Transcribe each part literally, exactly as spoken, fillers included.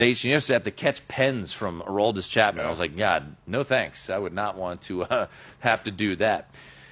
You used to have to catch pens from Aroldis Chapman. Yeah. I was like, God, no thanks. I would not want to uh, have to do that.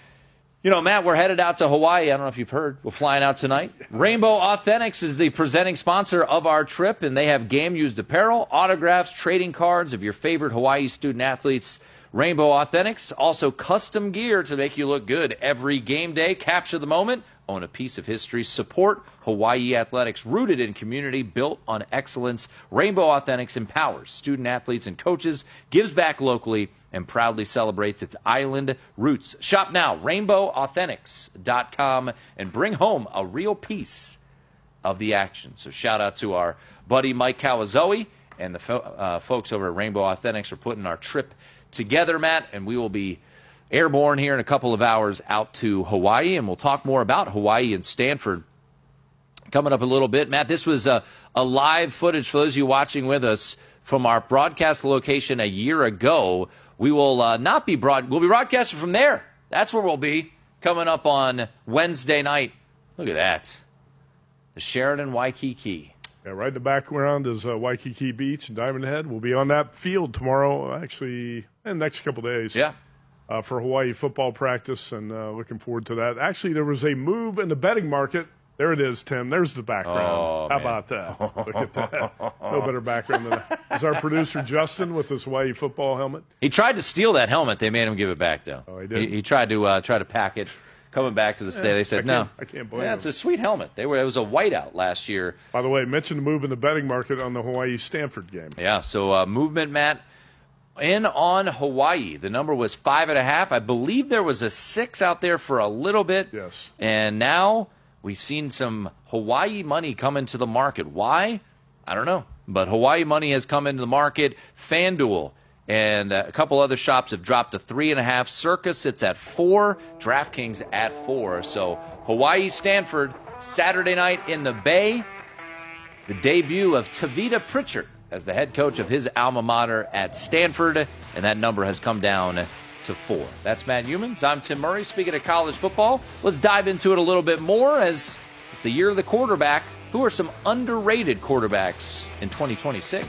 You know, Matt, we're headed out to Hawaii. I don't know if you've heard. We're flying out tonight. Rainbow Authentics is the presenting sponsor of our trip, and they have game-used apparel, autographs, trading cards of your favorite Hawaii student-athletes. Rainbow Authentics, also custom gear to make you look good every game day. Capture the moment, own a piece of history, support Hawaii athletics rooted in community, built on excellence. Rainbow Authentics empowers student-athletes and coaches, gives back locally, and proudly celebrates its island roots. Shop now, rainbow authentics dot com, and bring home a real piece of the action. So shout out to our buddy Mike Kawazoe and the fo- uh, folks over at Rainbow Authentics for putting our trip together, Matt, and we will be airborne here in a couple of hours out to Hawaii, and we'll talk more about Hawaii and Stanford coming up a little bit. Matt, this was a, a live footage for those of you watching with us from our broadcast location a year ago. We will uh, not be broad. We'll be broadcasting from there. That's where we'll be coming up on Wednesday night. Look at that, the Sheraton Waikiki. Yeah, right in the background is uh, Waikiki Beach and Diamond Head. We'll be on that field tomorrow, actually, in the next couple days. Yeah. Uh, for Hawaii football practice, and uh, looking forward to that. Actually, there was a move in the betting market. There it is, Tim. There's the background. Oh, How man. about that? Look at that. No better background than that. Is our producer Justin with his Hawaii football helmet? He tried to steal that helmet. They made him give it back, though. Oh, he did? He, he tried to uh, try to pack it. Coming back to the state, they said I no. I can't blame Yeah, him. it's a sweet helmet. They were. It was a whiteout last year. By the way, mention the move in the betting market on the Hawaii-Stanford game. Yeah, so uh, movement, Matt, in on Hawaii. The number was five and a half. I believe there was a six out there for a little bit. Yes. And now we've seen some Hawaii money come into the market. Why? I don't know. But Hawaii money has come into the market. FanDuel and a couple other shops have dropped to three and a half. Circa sits at four. DraftKings at four. So Hawaii, Stanford, Saturday night in the Bay. The debut of Tavita Pritchard as the head coach of his alma mater at Stanford, and that number has come down to four. That's Matt Humans. I'm Tim Murray. Speaking of college football, let's dive into it a little bit more as it's the year of the quarterback. Who are some underrated quarterbacks in twenty twenty-six?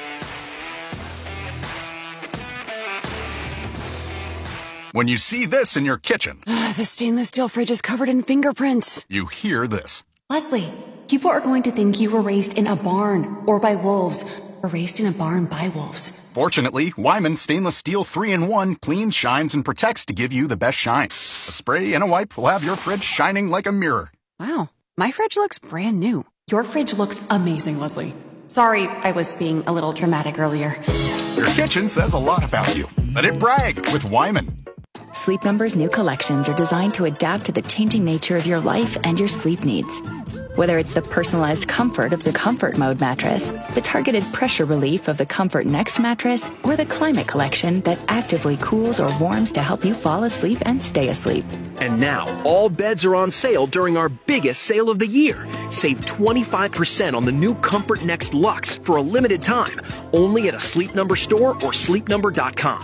When you see this in your kitchen, The stainless steel fridge is covered in fingerprints. you hear this. Leslie, people are going to think you were raised in a barn or by wolves, or raised in a barn by wolves. Fortunately, Wyman Stainless Steel three in one cleans, shines, and protects to give you the best shine. A spray and a wipe will have your fridge shining like a mirror. Wow, my fridge looks brand new. Your fridge looks amazing, Leslie. Sorry, I was being a little dramatic earlier. Your kitchen says a lot about you. Let it brag with Wyman. Sleep Number's new collections are designed to adapt to the changing nature of your life and your sleep needs. Whether it's the personalized comfort of the Comfort Mode mattress, the targeted pressure relief of the Comfort Next mattress, or the Climate Collection that actively cools or warms to help you fall asleep and stay asleep. And now, all beds are on sale during our biggest sale of the year. Save twenty-five percent on the new Comfort Next Luxe for a limited time, only at a Sleep Number store or sleep number dot com.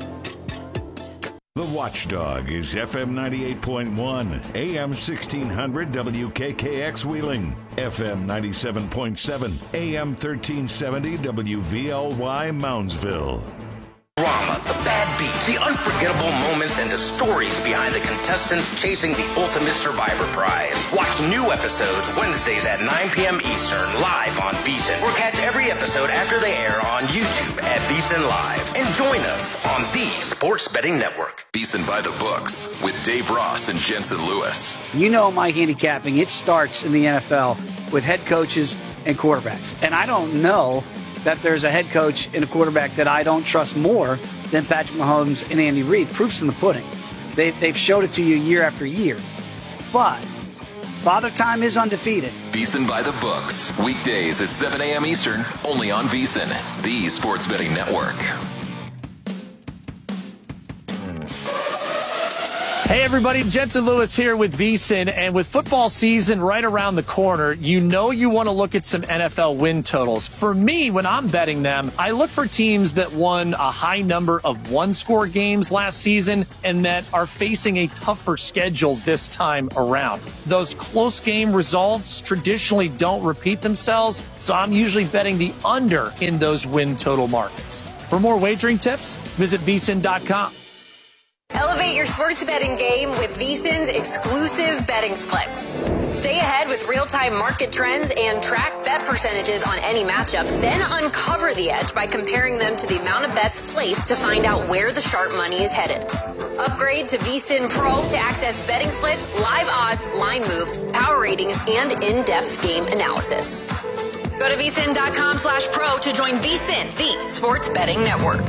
The Watchdog is F M ninety-eight point one, A M sixteen hundred W K K X Wheeling, F M ninety-seven point seven, A M thirteen seventy W V L Y Moundsville. Drama, the bad beats, the unforgettable moments, and the stories behind the contestants chasing the Ultimate Survivor Prize. Watch new episodes Wednesdays at nine p.m. Eastern live on VSiN, or catch every episode after they air on YouTube at VSiN Live. And join us on the Sports Betting Network. VSiN by the Books with Dave Ross and Jensen Lewis. You know my handicapping, it starts in the N F L with head coaches and quarterbacks. And I don't know that there's a head coach and a quarterback that I don't trust more than Patrick Mahomes and Andy Reid. Proof's in the pudding. They, they've showed it to you year after year. But Father Time is undefeated. VSiN by the Books, weekdays at seven a.m. Eastern, only on VSiN, the Sports Betting Network. Hey everybody, Jensen Lewis here with VSiN, and with football season right around the corner, you know you want to look at some N F L win totals. For me, when I'm betting them, I look for teams that won a high number of one-score games last season and that are facing a tougher schedule this time around. Those close game results traditionally don't repeat themselves, so I'm usually betting the under in those win total markets. For more wagering tips, visit V S I N dot com. Elevate your sports betting game with VSiN's exclusive betting splits. Stay ahead with real-time market trends and track bet percentages on any matchup. Then uncover the edge by comparing them to the amount of bets placed to find out where the sharp money is headed. Upgrade to VSiN Pro to access betting splits, live odds, line moves, power ratings, and in-depth game analysis. Go to V S I N dot com slash pro to join VSiN, the sports betting network.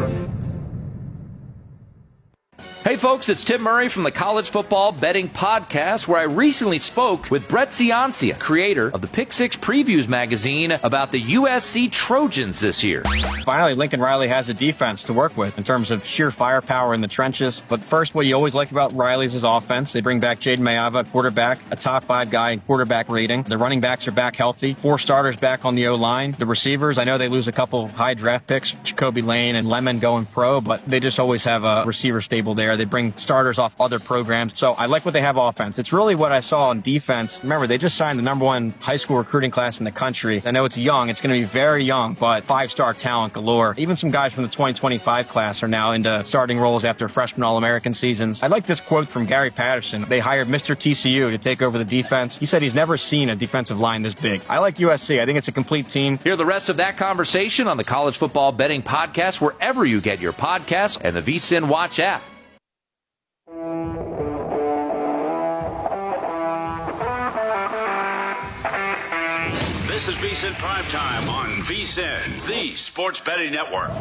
Hey folks, it's Tim Murray from the College Football Betting Podcast, where I recently spoke with Brett Ciancia, creator of the Pick Six Previews magazine, about the U S C Trojans this year. Finally, Lincoln Riley has a defense to work with in terms of sheer firepower in the trenches. But first, what you always like about Riley's is offense. They bring back Jaden Mayava, quarterback, a top five guy in quarterback rating. The running backs are back healthy. Four starters back on the O-line. The receivers, I know they lose a couple high draft picks, Jacoby Lane and Lemon going pro, but they just always have a receiver stable there. They bring starters off other programs. So I like what they have offense. It's really what I saw on defense. Remember, they just signed the number one high school recruiting class in the country. I know it's young. It's going to be very young, but five-star talent galore. Even some guys from the twenty twenty-five class are now into starting roles after freshman All-American seasons. I like this quote from Gary Patterson. They hired Mister T C U to take over the defense. He said he's never seen a defensive line this big. I like U S C. I think it's a complete team. Hear the rest of that conversation on the College Football Betting Podcast, wherever you get your podcasts, and the VSiN Watch app. This is VSiN Primetime on VSiN, the Sports Betting Network.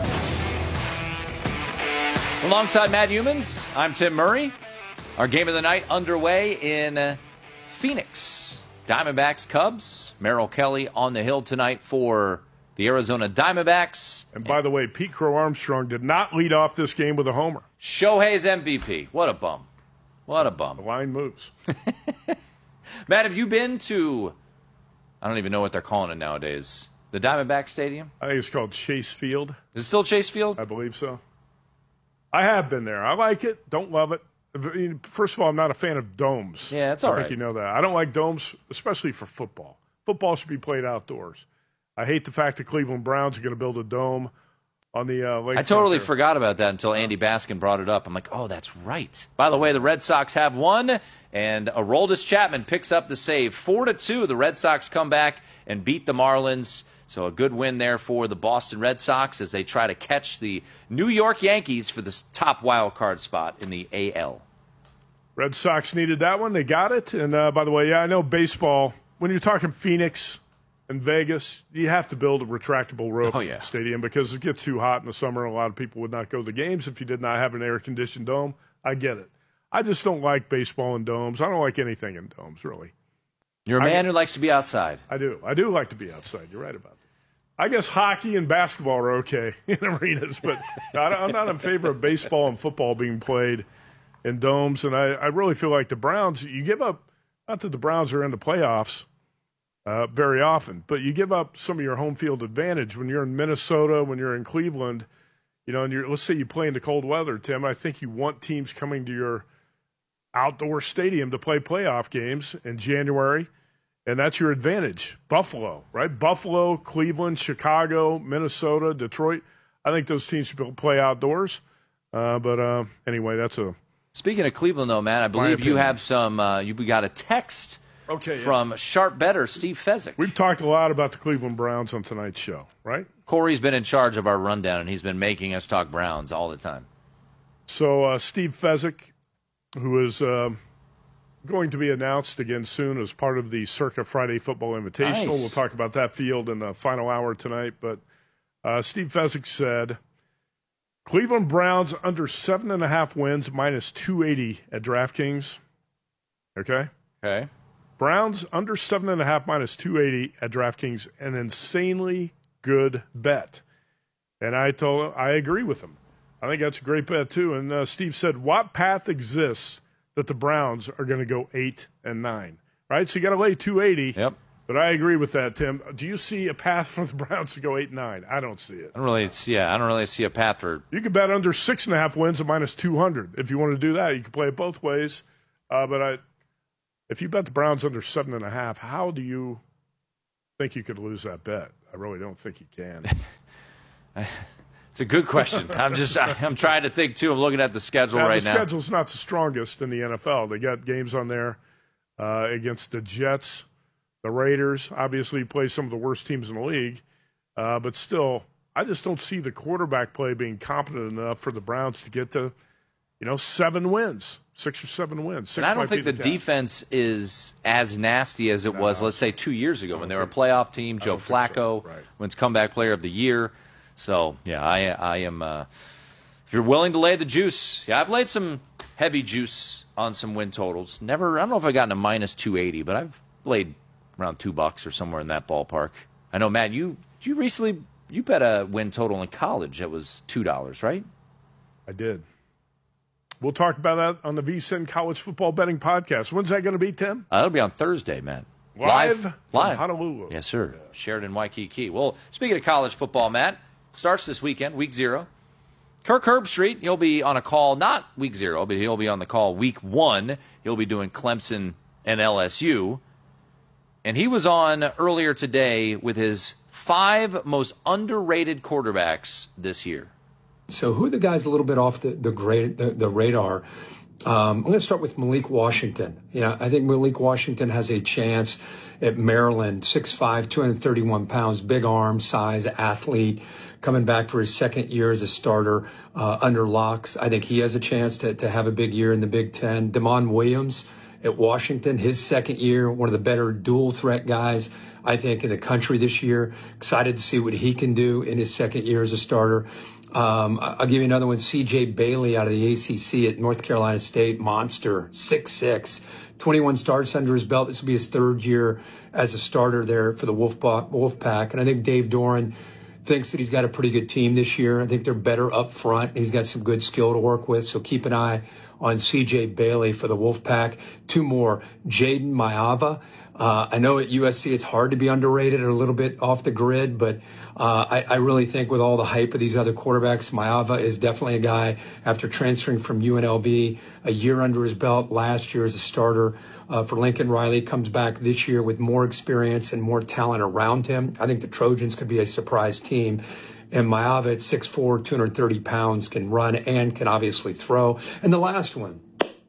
Alongside Matt Humans, I'm Tim Murray. Our game of the night underway in Phoenix. Diamondbacks, Cubs. Merrill Kelly on the hill tonight for the Arizona Diamondbacks. And by the way, Pete Crow Armstrong did not lead off this game with a homer. Shohei's M V P. What a bum. What a bum. The line moves. Matt, have you been to... I don't even know what they're calling it nowadays. The Diamondback Stadium? I think it's called Chase Field. Is it still Chase Field? I believe so. I have been there. I like it. Don't love it. First of all, I'm not a fan of domes. Yeah, it's all I right. think you know that. I don't like domes, especially for football. Football should be played outdoors. I hate the fact that Cleveland Browns are going to build a dome on the uh, lake. I totally forgot about that until Andy Baskin brought it up. I'm like, oh, that's right. By the way, the Red Sox have won, and Aroldis Chapman picks up the save. Four to two, the Red Sox come back and beat the Marlins. So a good win there for the Boston Red Sox as they try to catch the New York Yankees for the top wild card spot in the A L. Red Sox needed that one. They got it. And uh, by the way, yeah, I know baseball, when you're talking Phoenix and Vegas, you have to build a retractable roof oh, yeah. stadium because it gets too hot in the summer. A lot of people would not go to the games if you did not have an air-conditioned dome. I get it. I just don't like baseball in domes. I don't like anything in domes, really. You're a man I, who likes to be outside. I do. I do like to be outside. You're right about that. I guess hockey and basketball are okay in arenas, but I'm not in favor of baseball and football being played in domes. And I, I really feel like the Browns, you give up, not that the Browns are in the playoffs uh, very often, but you give up some of your home field advantage when you're in Minnesota, when you're in Cleveland, you know, and you're, let's say you play in the cold weather, Tim, I think you want teams coming to your outdoor stadium to play playoff games in January. And that's your advantage. Buffalo, right? Buffalo, Cleveland, Chicago, Minnesota, Detroit. I think those teams should play outdoors. Uh, but uh, anyway, that's a. Speaking of Cleveland, though, Matt, I believe you have some. Uh, you got a text okay, from yeah. Sharp Better Steve Fezzik. We've talked a lot about the Cleveland Browns on tonight's show, right? Corey's been in charge of our rundown, and he's been making us talk Browns all the time. So uh, Steve Fezzik, who is. Uh, going to be announced again soon as part of the Circa Friday Football Invitational. Nice. We'll talk about that field in the final hour tonight. But uh, Steve Fezzik said, Cleveland Browns under seven and a half wins, minus two eighty at DraftKings. Okay? Okay. Browns under seven and a half, minus two eighty at DraftKings, an insanely good bet. And I told him, I agree with him. I think that's a great bet, too. And uh, Steve said, what path exists that the Browns are going to go eight and nine, right? So you got to lay two eighty. Yep. But I agree with that, Tim. Do you see a path for the Browns to go eight and nine? I don't see it. I don't really see. Yeah, I don't really see a path for. You could bet under six and a half wins at minus two hundred if you want to do that. You can play it both ways. Uh, but I, if you bet the Browns under seven and a half, how do you think you could lose that bet? I really don't think you can. It's a good question. I'm just I'm trying to think too. I'm looking at the schedule now, right the now. The schedule's not the strongest in the N F L. They got games on there uh, against the Jets, the Raiders. Obviously, play some of the worst teams in the league, uh, but still, I just don't see the quarterback play being competent enough for the Browns to get to, you know, seven wins, six or seven wins. Six and I don't might think be the, the cap. defense is as nasty as it No, was, let's say, two years ago when they were a playoff team. Joe Flacco so. Right. wins comeback player of the year. So, yeah, I, I am uh, – if you're willing to lay the juice, yeah, I've laid some heavy juice on some win totals. Never – I don't know if I've gotten a minus two eighty, but I've laid around two bucks or somewhere in that ballpark. I know, Matt, you you recently – you bet a win total in college that was two dollars, right? I did. We'll talk about that on the VSiN College Football Betting Podcast. When's that going to be, Tim? Uh, it'll be on Thursday, Matt. Live, Live. from Live. Honolulu. Yes, sir. Yeah. Sheridan Waikiki. Well, speaking of college football, Matt, starts this weekend, week zero. Kirk Herbstreit, he'll be on a call, not week zero, but he'll be on the call week one. He'll be doing Clemson and L S U. And he was on earlier today with his five most underrated quarterbacks this year. So who are the guys a little bit off the, the, grade, the, the radar? Um, I'm going to start with Malik Washington. You know, I think Malik Washington has a chance at Maryland, six five, two hundred thirty-one pounds, big arm, size, athlete, coming back for his second year as a starter uh, under Locks. I think he has a chance to, to have a big year in the Big Ten. Damon Williams at Washington, his second year, one of the better dual threat guys, I think, in the country this year. Excited to see what he can do in his second year as a starter. Um, I'll give you another one. C J Bailey out of the A C C at North Carolina State, monster, six six, twenty-one starts under his belt. This will be his third year as a starter there for the Wolfpack. Wolfpack. And I think Dave Doran thinks that he's got a pretty good team this year. I think they're better up front. He's got some good skill to work with. So keep an eye on C J Bailey for the Wolfpack. Two more. Jaden Maiava. Uh, I know at U S C it's hard to be underrated or a little bit off the grid, but uh, I, I really think with all the hype of these other quarterbacks, Maiava is definitely a guy after transferring from U N L V, a year under his belt last year as a starter uh, for Lincoln Riley, comes back this year with more experience and more talent around him. I think the Trojans could be a surprise team. And Maiava at six four, two hundred thirty pounds, can run and can obviously throw. And the last one,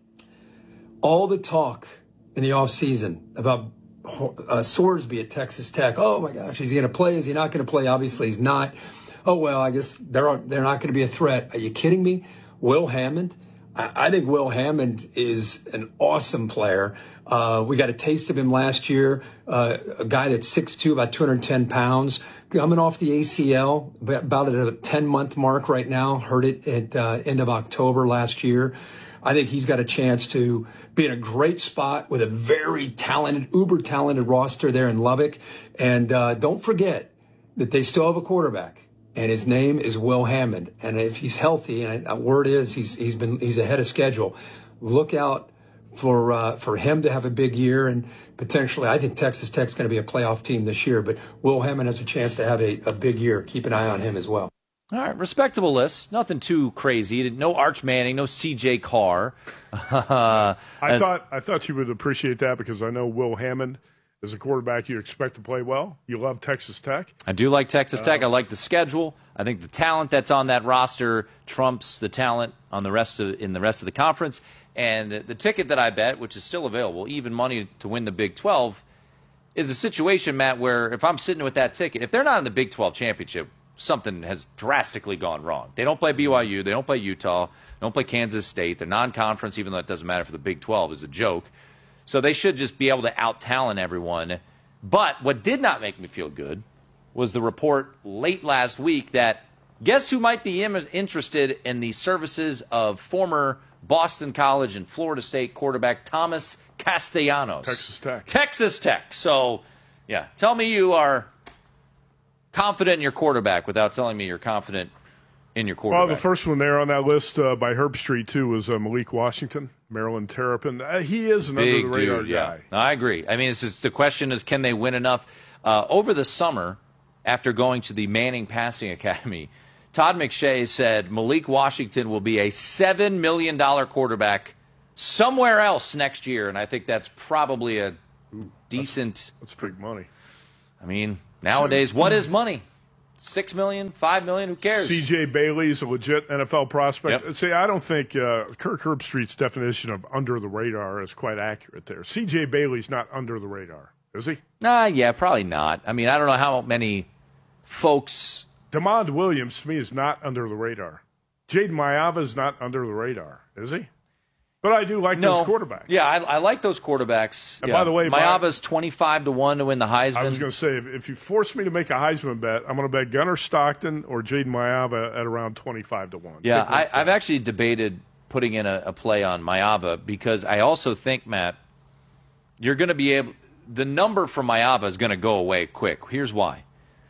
all the talk in the offseason about Uh, Sorsby at Texas Tech. Oh my gosh, is he going to play? Is he not going to play? Obviously, he's not. Oh well, I guess they're they're not going to be a threat. Are you kidding me? Will Hammond. I, I think Will Hammond is an awesome player. Uh, we got a taste of him last year. Uh, a guy that's six two, about two hundred ten pounds, coming off the A C L, about at a ten month mark right now. Heard it at uh, end of October last year. I think he's got a chance to be in a great spot with a very talented, uber talented roster there in Lubbock. And uh, don't forget that they still have a quarterback, and his name is Will Hammond. And if he's healthy, and a word is he's he's been he's ahead of schedule, look out for uh, for him to have a big year. And potentially, I think Texas Tech's going to be a playoff team this year. But Will Hammond has a chance to have a, a big year. Keep an eye on him as well. All right, respectable list. Nothing too crazy. No Arch Manning, no C J Carr. I thought I thought you would appreciate that because I know Will Hammond is a quarterback you expect to play well. You love Texas Tech. I do like Texas Tech. Uh, I like the schedule. I think the talent that's on that roster trumps the talent on the rest of in the rest of the conference. And the ticket that I bet, which is still available, even money to win the Big twelve, is a situation, Matt, where if I'm sitting with that ticket, if they're not in the Big twelve championship, something has drastically gone wrong. They don't play B Y U. They don't play Utah. They don't play Kansas State. They're non-conference, even though it doesn't matter for the Big twelve, is a joke. So they should just be able to out-talent everyone. But what did not make me feel good was the report late last week that guess who might be im- interested in the services of former Boston College and Florida State quarterback Thomas Castellanos. Texas Tech. Texas Tech. So, yeah, tell me you are confident in your quarterback without telling me you're confident in your quarterback. Well, the first one there on that list uh, by Herbstreit, too, was uh, Malik Washington. Maryland Terrapin. Uh, he is an Big under-the-radar dude, yeah. guy. No, I agree. I mean, it's just, the question is, can they win enough? Uh, over the summer, after going to the Manning Passing Academy, Todd McShay said Malik Washington will be a seven million dollars quarterback somewhere else next year, and I think that's probably a Ooh, decent. That's, that's big money. I mean, nowadays, what is money? Six million, five million, who cares? C J Bailey's a legit N F L prospect. Yep. See, I don't think uh, Kirk Herbstreit's definition of under the radar is quite accurate there. C J Bailey's not under the radar, is he? Nah, yeah, probably not. I mean, I don't know how many folks. DeMond Williams, to me, is not under the radar. Jaden Mayava is not under the radar, is he? But I do like no. those quarterbacks. Yeah, I, I like those quarterbacks. And yeah. by the way, Mayava's twenty-five to one to win the Heisman. I was going to say, if, if you force me to make a Heisman bet, I'm going to bet Gunnar Stockton or Jaden Mayava at around twenty-five to one. Yeah, I, I've actually debated putting in a, a play on Mayava because I also think, Matt, you're going to be able – the number for Mayava is going to go away quick. Here's why.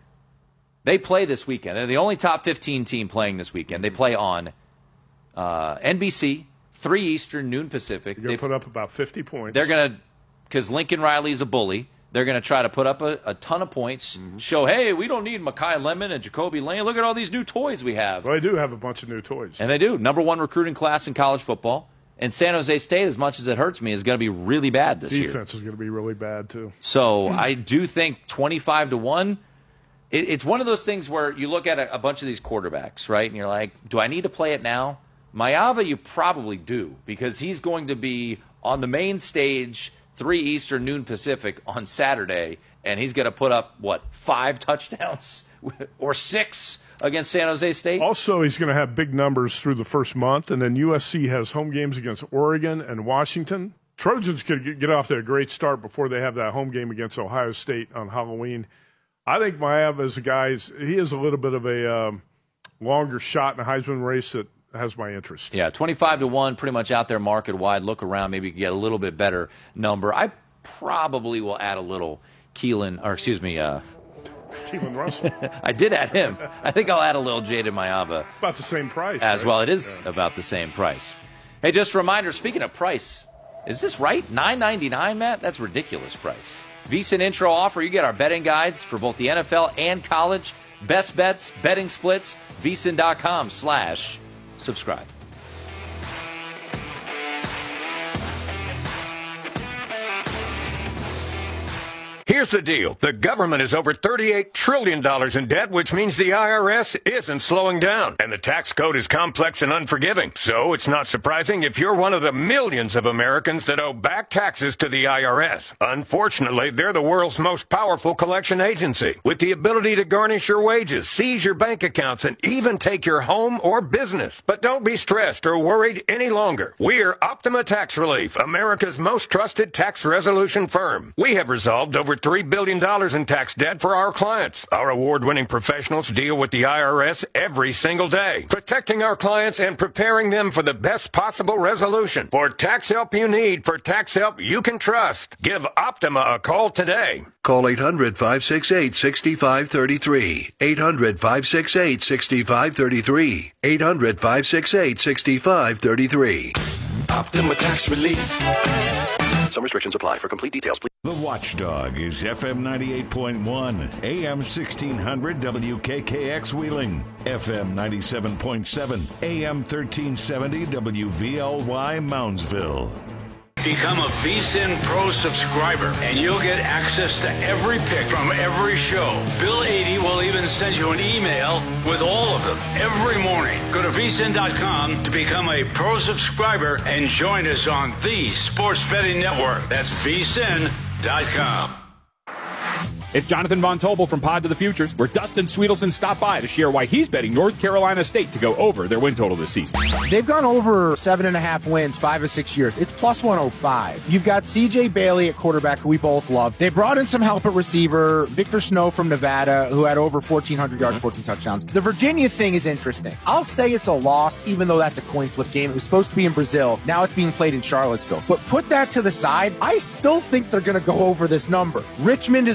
They play this weekend. They're the only top fifteen team playing this weekend. They play on uh, N B C, three Eastern, noon Pacific. They're going to put up about fifty points. They're going to – because Lincoln Riley's a bully. They're going to try to put up a, a ton of points, mm-hmm. show, hey, we don't need Mekhi Lemon and Jacoby Lane. Look at all these new toys we have. Well, they do have a bunch of new toys. And they do. Number one recruiting class in college football. And San Jose State, as much as it hurts me, is going to be really bad this Defense year. Defense is going to be really bad, too. So I do think twenty-five to one – it's one of those things where you look at a, a bunch of these quarterbacks, right, and you're like, do I need to play it now? Mayava, you probably do, because he's going to be on the main stage, three Eastern, noon Pacific, on Saturday, and he's going to put up, what, five touchdowns or six against San Jose State? Also, he's going to have big numbers through the first month, and then U S C has home games against Oregon and Washington. Trojans could get off to a great start before they have that home game against Ohio State on Halloween. I think Mayava is a guy, he is a little bit of a um, longer shot in a Heisman race that has my interest. Yeah, twenty-five to one, pretty much out there market-wide. Look around, maybe you can get a little bit better number. I probably will add a little Keelan, or excuse me, uh, Keelan Russell. I did add him. I think I'll add a little Jaden Mayava. About the same price. As right? well, it is yeah. about the same price. Hey, just a reminder, speaking of price, is this right? nine ninety-nine, Matt? That's a ridiculous price. VSiN intro offer, you get our betting guides for both the N F L and college. Best bets, betting splits, vsin.com slash subscribe. Here's the deal. The government is over thirty-eight trillion dollars in debt, which means the I R S isn't slowing down. And the tax code is complex and unforgiving. So it's not surprising if you're one of the millions of Americans that owe back taxes to the I R S. Unfortunately, they're the world's most powerful collection agency, with the ability to garnish your wages, seize your bank accounts, and even take your home or business. But don't be stressed or worried any longer. We're Optima Tax Relief, America's most trusted tax resolution firm. We have resolved over three billion dollars in tax debt for our clients. Our award-winning professionals deal with the I R S every single day, protecting our clients and preparing them for the best possible resolution. For tax help you need, for tax help you can trust, give Optima a call today. Call eight hundred, five six eight, six five three three. eight hundred, five six eight, six five three three. eight hundred, five six eight, six five three three. Optima Tax Relief. Some restrictions apply. For complete details, please. The Watchdog is F M ninety-eight point one, A M sixteen hundred W K K X Wheeling, F M ninety-seven point seven, A M thirteen seventy W V L Y Moundsville. Become a VSiN Pro subscriber, and you'll get access to every pick from every show. Bill eighty will even send you an email with all of them every morning. Go to V S I N dot com to become a Pro subscriber and join us on the Sports Betting Network. That's V S I N dot com. It's Jonathan Von Tobel from Pod to the Futures, where Dustin Sweetelson stopped by to share why he's betting North Carolina State to go over their win total this season. They've gone over seven and a half wins, five or six years. It's plus one oh five. You've got C J Bailey at quarterback, who we both love. They brought in some help at receiver, Victor Snow from Nevada, who had over fourteen hundred yards, fourteen touchdowns. The Virginia thing is interesting. I'll say it's a loss, even though that's a coin flip game. It was supposed to be in Brazil. Now it's being played in Charlottesville. But put that to the side, I still think they're going to go over this number. Richmond is a win.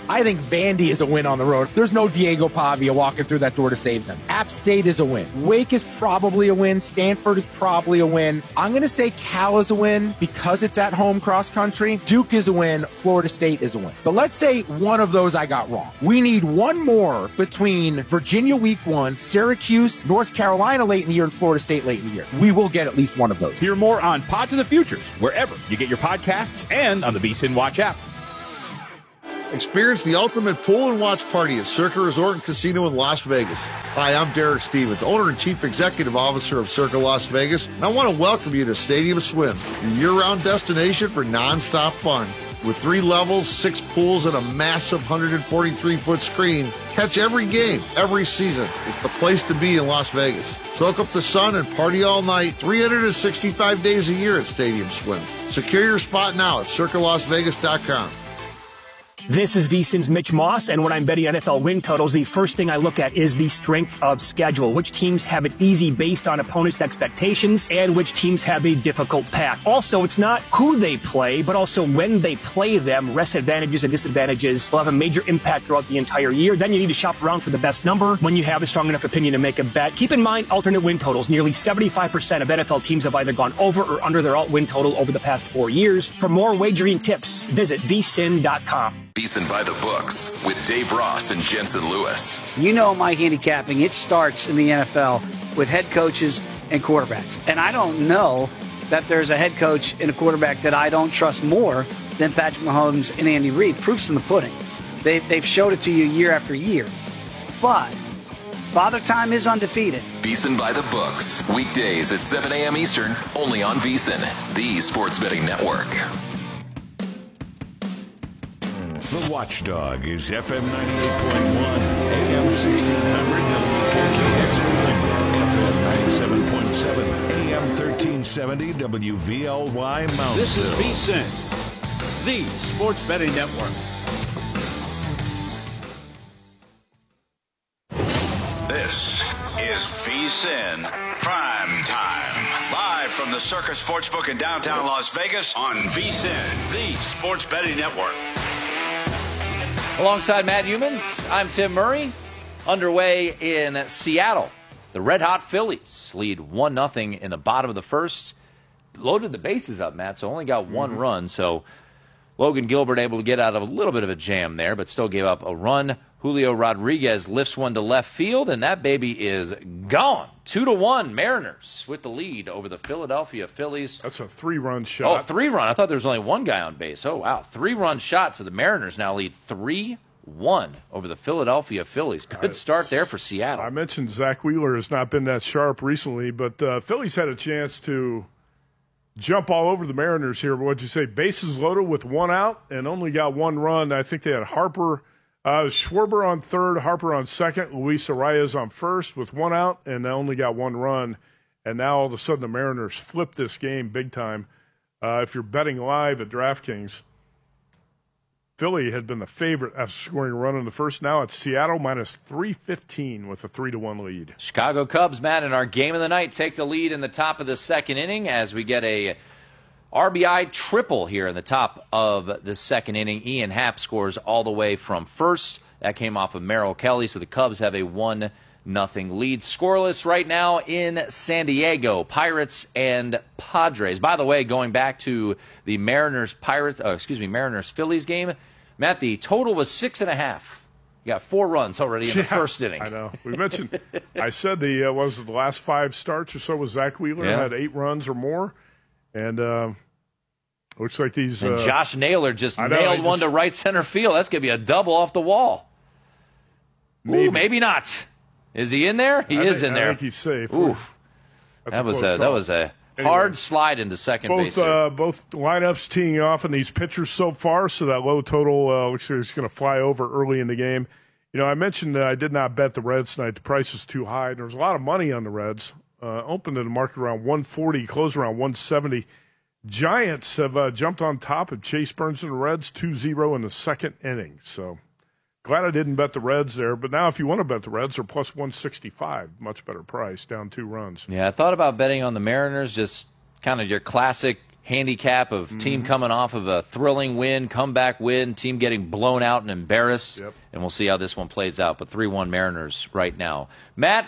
I think Vandy is a win on the road. There's no Diego Pavia walking through that door to save them. App State is a win. Wake is probably a win. Stanford is probably a win. I'm going to say Cal is a win because it's at home cross country. Duke is a win. Florida State is a win. But let's say one of those I got wrong. We need one more between Virginia week one, Syracuse, North Carolina late in the year, and Florida State late in the year. We will get at least one of those. Hear more on Pod to the Futures, wherever you get your podcasts and on the VSiN Watch app. Experience the ultimate pool and watch party at Circa Resort and Casino in Las Vegas. Hi, I'm Derek Stevens, owner and chief executive officer of Circa Las Vegas, and I want to welcome you to Stadium Swim, your year-round destination for non-stop fun. With three levels, six pools, and a massive one hundred forty-three foot screen, catch every game, every season. It's the place to be in Las Vegas. Soak up the sun and party all night, three hundred sixty-five days a year at Stadium Swim. Secure your spot now at circa las vegas dot com. This is VSiN's Mitch Moss, and when I'm betting N F L win totals, the first thing I look at is the strength of schedule. Which teams have it easy based on opponents' expectations, and which teams have a difficult path. Also, it's not who they play, but also when they play them. Rest advantages and disadvantages will have a major impact throughout the entire year. Then you need to shop around for the best number when you have a strong enough opinion to make a bet. Keep in mind alternate win totals. Nearly seventy-five percent of N F L teams have either gone over or under their alt win total over the past four years. For more wagering tips, visit V S I N dot com. VSiN by the books with Dave Ross and Jensen Lewis. You know my handicapping, it starts in the N F L with head coaches and quarterbacks. And I don't know that there's a head coach and a quarterback that I don't trust more than Patrick Mahomes and Andy Reid. Proof's in the pudding. They've, they've showed it to you year after year. But Father Time is undefeated. VSiN by the books. Weekdays at seven a.m. Eastern, only on VSiN, the sports betting network. The Watchdog is F M ninety-eight point one, A M sixteen hundred, W K K X Wheeling, F M ninety-seven point seven, A M thirteen seventy, W V L Y Mountain. This is VSiN, the sports betting network. This is VSiN Prime Time. Live from the Circus Sportsbook in downtown Las Vegas on VSiN, the sports betting network. Alongside Matt Humans, I'm Tim Murray. Underway in Seattle. The red-hot Phillies lead one nothing in the bottom of the first. Loaded the bases up, Matt, so only got one mm-hmm. run. So Logan Gilbert able to get out of a little bit of a jam there, but still gave up a run. Julio Rodriguez lifts one to left field, and that baby is gone. Two to one, Mariners with the lead over the Philadelphia Phillies. That's a three-run shot. Oh, three-run. I thought there was only one guy on base. Oh, wow. Three-run shot, so the Mariners now lead three one over the Philadelphia Phillies. Good start there for Seattle. I mentioned Zach Wheeler has not been that sharp recently, but uh, Phillies had a chance to jump all over the Mariners here. But what'd you say? Bases loaded with one out and only got one run. I think they had Harper, uh, Schwarber on third, Harper on second, Luis Arias on first with one out, and they only got one run. And now all of a sudden the Mariners flip this game big time. Uh, if you're betting live at DraftKings, Philly had been the favorite after scoring a run in the first. Now it's Seattle minus three fifteen with a three to one lead. Chicago Cubs, Matt, in our game of the night, take the lead in the top of the second inning as we get a R B I triple here in the top of the second inning. Ian Happ scores all the way from first. That came off of Merrill Kelly, so the Cubs have a one nothing lead. Scoreless right now in San Diego, Pirates and Padres. By the way, going back to the Mariners Pirates, oh, excuse me, Mariners Phillies game, Matt, the total was six and a half. You got four runs already in the yeah, first inning. I know. We mentioned, I said the uh, was it the last five starts or so with Zach Wheeler yeah. had eight runs or more, and uh, looks like these. And uh, Josh Naylor just know, nailed just, one to right center field. That's gonna be a double off the wall. Maybe, Ooh, maybe not. Is he in there? He I is think, in there. I think he's safe. Ooh, that was a, that was a anyway, hard slide into second both, base. Uh, both lineups teeing off on these pitchers so far, so that low total uh, looks like it's going to fly over early in the game. You know, I mentioned that I did not bet the Reds tonight. The price was too high. There was a lot of money on the Reds. Uh, opened in the market around one forty, closed around one seventy. Giants have uh, jumped on top of Chase Burns and the Reds two zero in the second inning. So glad I didn't bet the Reds there. But now if you want to bet the Reds, they're plus one sixty-five. Much better price, down two runs. Yeah, I thought about betting on the Mariners, just kind of your classic handicap of mm-hmm. team coming off of a thrilling win, comeback win, team getting blown out and embarrassed. Yep. And we'll see how this one plays out. But three one Mariners right now. Matt,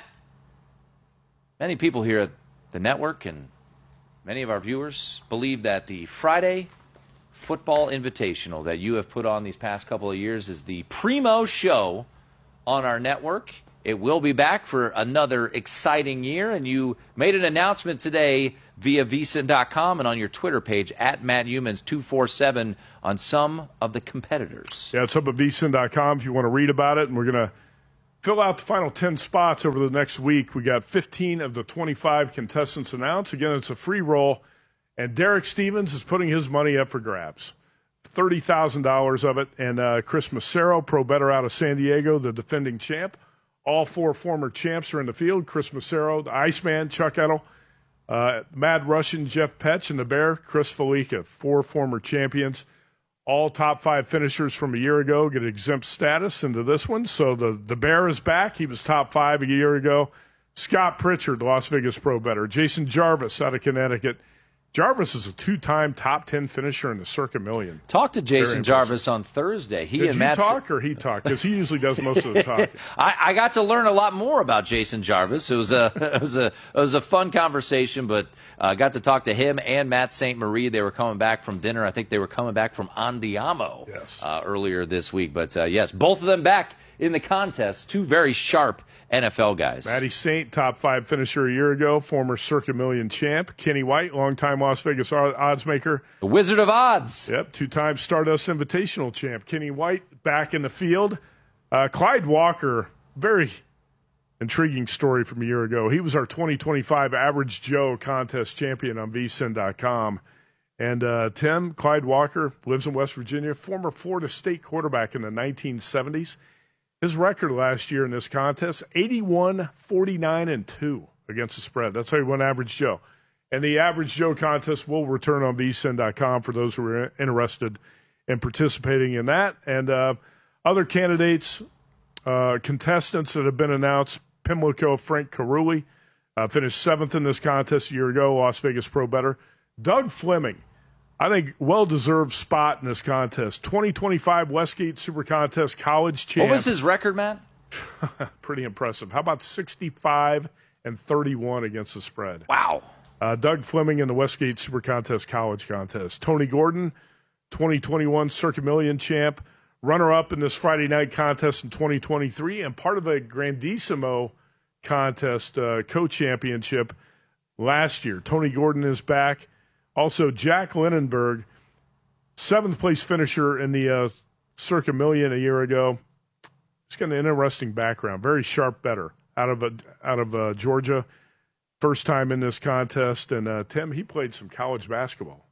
many people here at the network and many of our viewers believe that the Friday Football Invitational that you have put on these past couple of years is the primo show on our network. It will be back for another exciting year, and you made an announcement today via V S I N dot com and on your Twitter page, at Matt Youmans two four seven, on some of the competitors. Yeah, it's up at V S I N dot com if you want to read about it, and we're going to fill out the final ten spots over the next week. We got fifteen of the twenty-five contestants announced. Again, it's a free roll, and Derek Stevens is putting his money up for grabs. thirty thousand dollars of it, and uh, Chris Massaro, pro bettor out of San Diego, the defending champ. All four former champs are in the field. Chris Massaro, the Iceman, Chuck Edel, uh, Mad Russian, Jeff Petch, and the Bear, Chris Felica, four former champions. All top five finishers from a year ago get exempt status into this one. So the, the Bear is back. He was top five a year ago. Scott Pritchard, Las Vegas pro bettor. Jason Jarvis out of Connecticut. Jarvis is a two-time top ten finisher in the Circa Million. Talk to Jason Jarvis on Thursday. He Did and you Matt talk or he talk? Because he usually does most of the talking. I, I got to learn a lot more about Jason Jarvis. It was a it was a it was a fun conversation, but I uh, got to talk to him and Matt Saint Marie. They were coming back from dinner. I think they were coming back from Andiamo yes. uh, earlier this week. But uh, yes, both of them back in the contest. Two very sharp N F L guys. Matty Saint, top five finisher a year ago, former Circa Million champ. Kenny White, longtime Las Vegas odds maker. The Wizard of Odds. Yep, two-time Stardust Invitational champ. Kenny White back in the field. Uh, Clyde Walker, very intriguing story from a year ago. He was our twenty twenty-five Average Joe contest champion on V S I N dot com. And uh, Tim, Clyde Walker, lives in West Virginia, former Florida State quarterback in the nineteen seventies. His record last year in this contest, eighty-one, forty-nine, and two against the spread. That's how he won Average Joe. And the Average Joe contest will return on V S I N dot com for those who are interested in participating in that. And uh, other candidates, uh, contestants that have been announced, Pimlico Frank Carulli, uh, finished seventh in this contest a year ago, Las Vegas pro bettor. Doug Fleming, I think, well-deserved spot in this contest. twenty twenty-five Westgate Super Contest college champ. What was his record, Matt? Pretty impressive. How about sixty-five and thirty-one against the spread? Wow. Uh, Doug Fleming in the Westgate Super Contest college contest. Tony Gordon, twenty twenty-one Circa Million champ, runner-up in this Friday night contest in twenty twenty-three, and part of the Grandissimo contest uh, co-championship last year. Tony Gordon is back. Also, Jack Linenberg, seventh place finisher in the uh, Circa Million a year ago. He's got an interesting background. Very sharp bettor out of uh, out of uh, Georgia. First time in this contest. And uh, Tim, he played some college basketball.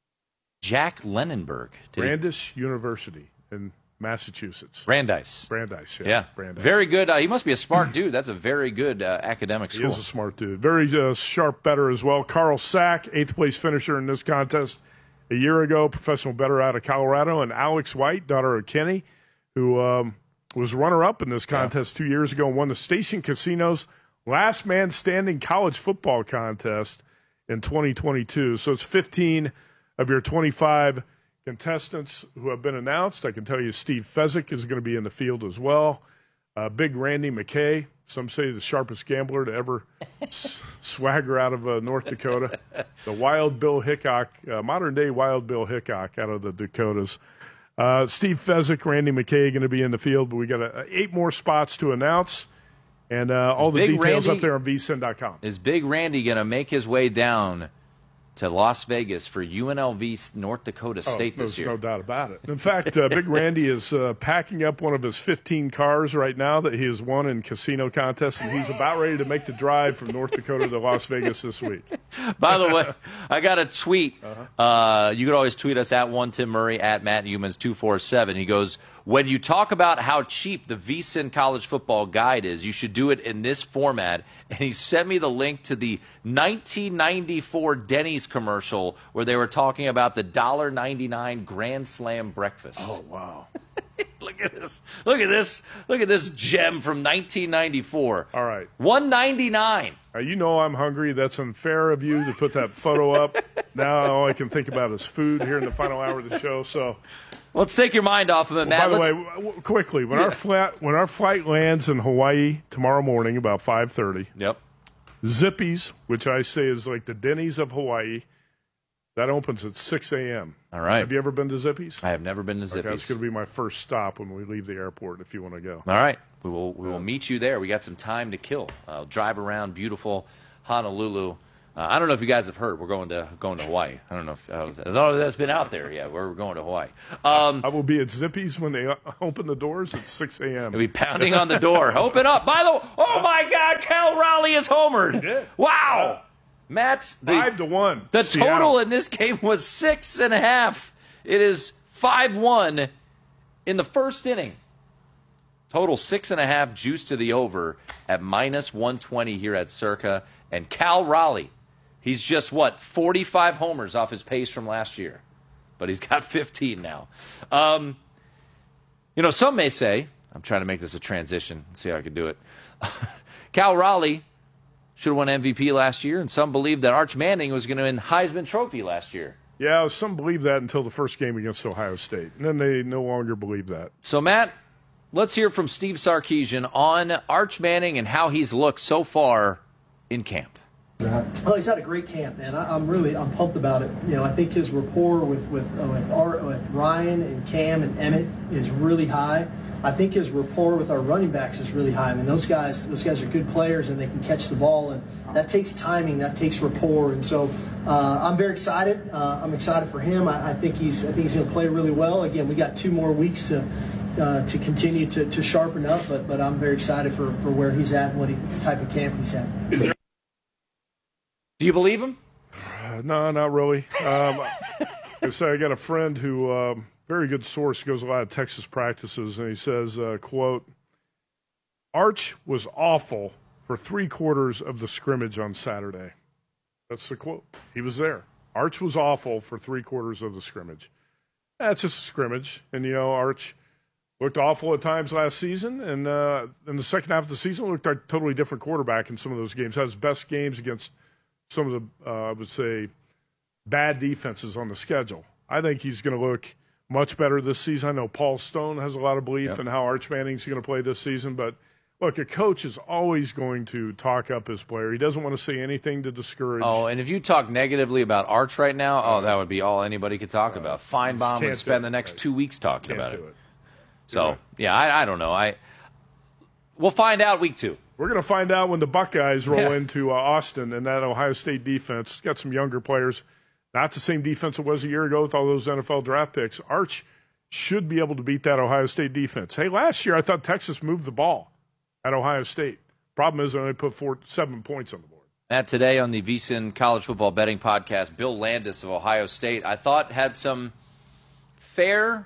Jack Linenberg. Brandeis University in Massachusetts. Brandeis. Brandeis, yeah. Yeah. Brandeis. Very good. Uh, he must be a smart dude. That's a very good uh, academic school. He is a smart dude. Very uh, sharp bettor as well. Carl Sack, eighth place finisher in this contest a year ago, professional bettor out of Colorado. And Alex White, daughter of Kenny, who um, was runner-up in this contest yeah. two years ago and won the Station Casinos Last Man Standing college football contest in twenty twenty-two. So it's fifteen of your twenty-five contestants who have been announced. I can tell you Steve Fezzik is going to be in the field as well. Uh, Big Randy McKay, some say the sharpest gambler to ever s- swagger out of uh, North Dakota. The Wild Bill Hickok, uh, modern-day Wild Bill Hickok out of the Dakotas. Uh, Steve Fezzik, Randy McKay going to be in the field, but we got uh, eight more spots to announce. And uh, all the details Randy, up there on V S I N dot com. Is Big Randy going to make his way down to Las Vegas for U N L V North Dakota State oh, this year? There's no doubt about it. In fact, uh, Big Randy is uh, packing up one of his fifteen cars right now that he has won in casino contests, and he's about ready to make the drive from North Dakota to Las Vegas this week. By the way, I got a tweet. Uh-huh. Uh, you could always tweet us at one Tim Murray, at Matt Youmans two four seven. He goes, when you talk about how cheap the V S I N College Football Guide is, you should do it in this format. And he sent me the link to the nineteen ninety-four Denny's commercial where they were talking about the one dollar ninety-nine Grand Slam breakfast. Oh, wow. Look at this. Look at this. Look at this gem from nineteen ninety-four. All right. one ninety-nine. Uh, you know I'm hungry. That's unfair of you to put that photo up. now all I can think about is food here in the final hour of the show. So let's take your mind off of it, Matt. Well, by the let's... way, w- quickly, when yeah. our flat when our flight lands in Hawaii tomorrow morning about five thirty. Yep. Zippy's, which I say is like the Denny's of Hawaii, that opens at six a.m. All right. Have you ever been to Zippy's? I have never been to Zippy's. Okay, that's going to be my first stop when we leave the airport if you want to go. All right. We will we will meet you there. We got some time to kill. I'll drive around beautiful Honolulu. Uh, I don't know if you guys have heard. We're going to going to Hawaii. I don't know if uh, I don't know if that's been out there yet. We're going to Hawaii. Um, I will be at Zippy's when they open the doors at six a.m. We'll be pounding on the door. Open up. By the way, oh, my God, Cal Raleigh is homered. Yeah. Wow. Matt's the, five to one. The Seattle. total in this game was six and a half. It is five one in the first inning. Total six and a half, juice to the over at minus one twenty here at Circa. And Cal Raleigh, he's just, what, forty-five homers off his pace from last year. But he's got fifteen now. Um, you know, some may say, I'm trying to make this a transition, see how I can do it. Cal Raleigh should have won M V P last year, and some believe that Arch Manning was going to win Heisman Trophy last year. Yeah, some believe that until the first game against Ohio State. And then they no longer believe that. So, Matt, let's hear from Steve Sarkisian on Arch Manning and how he's looked so far in camp. Well, he's had a great camp, man. I, I'm really I'm pumped about it. You know, I think his rapport with with uh, with, our, with Ryan and Cam and Emmett is really high. I think his rapport with our running backs is really high. I mean, those guys those guys are good players and they can catch the ball, and that takes timing, that takes rapport, and so uh, I'm very excited. Uh, I'm excited for him. I, I think he's I think he's going to play really well. Again, we got two more weeks to. Uh, to continue to, to sharpen up, but but I'm very excited for, for where he's at and what he, the type of camp he's at. Is there- Do you believe him? Uh, no, not really. Um, I say I got a friend who, um, very good source, goes a lot of Texas practices, and he says, uh, quote, Arch was awful for three quarters of the scrimmage on Saturday. That's the quote. He was there. Arch was awful for three quarters of the scrimmage. That's just a scrimmage, and, you know, Arch looked awful at times last season, and uh, in the second half of the season looked like a totally different quarterback in some of those games. Had his best games against some of the, uh, I would say, bad defenses on the schedule. I think he's going to look much better this season. I know Paul Stone has a lot of belief yep. in how Arch Manning's going to play this season, but look, a coach is always going to talk up his player. He doesn't want to say anything to discourage. Oh, and if you talk negatively about Arch right now, oh, that would be all anybody could talk uh, about. Feinbaum would spend the next right. two weeks talking can't about do it. it. So, yeah, I, I don't know. I We'll find out week two. We're going to find out when the Buckeyes roll Yeah. into uh, Austin, and that Ohio State defense got some younger players. Not the same defense it was a year ago with all those N F L draft picks. Arch should be able to beat that Ohio State defense. Hey, last year I thought Texas moved the ball at Ohio State. Problem is they only put four, seven points on the board. Matt, today on the VSiN College Football Betting Podcast, Bill Landis of Ohio State, I thought had some fair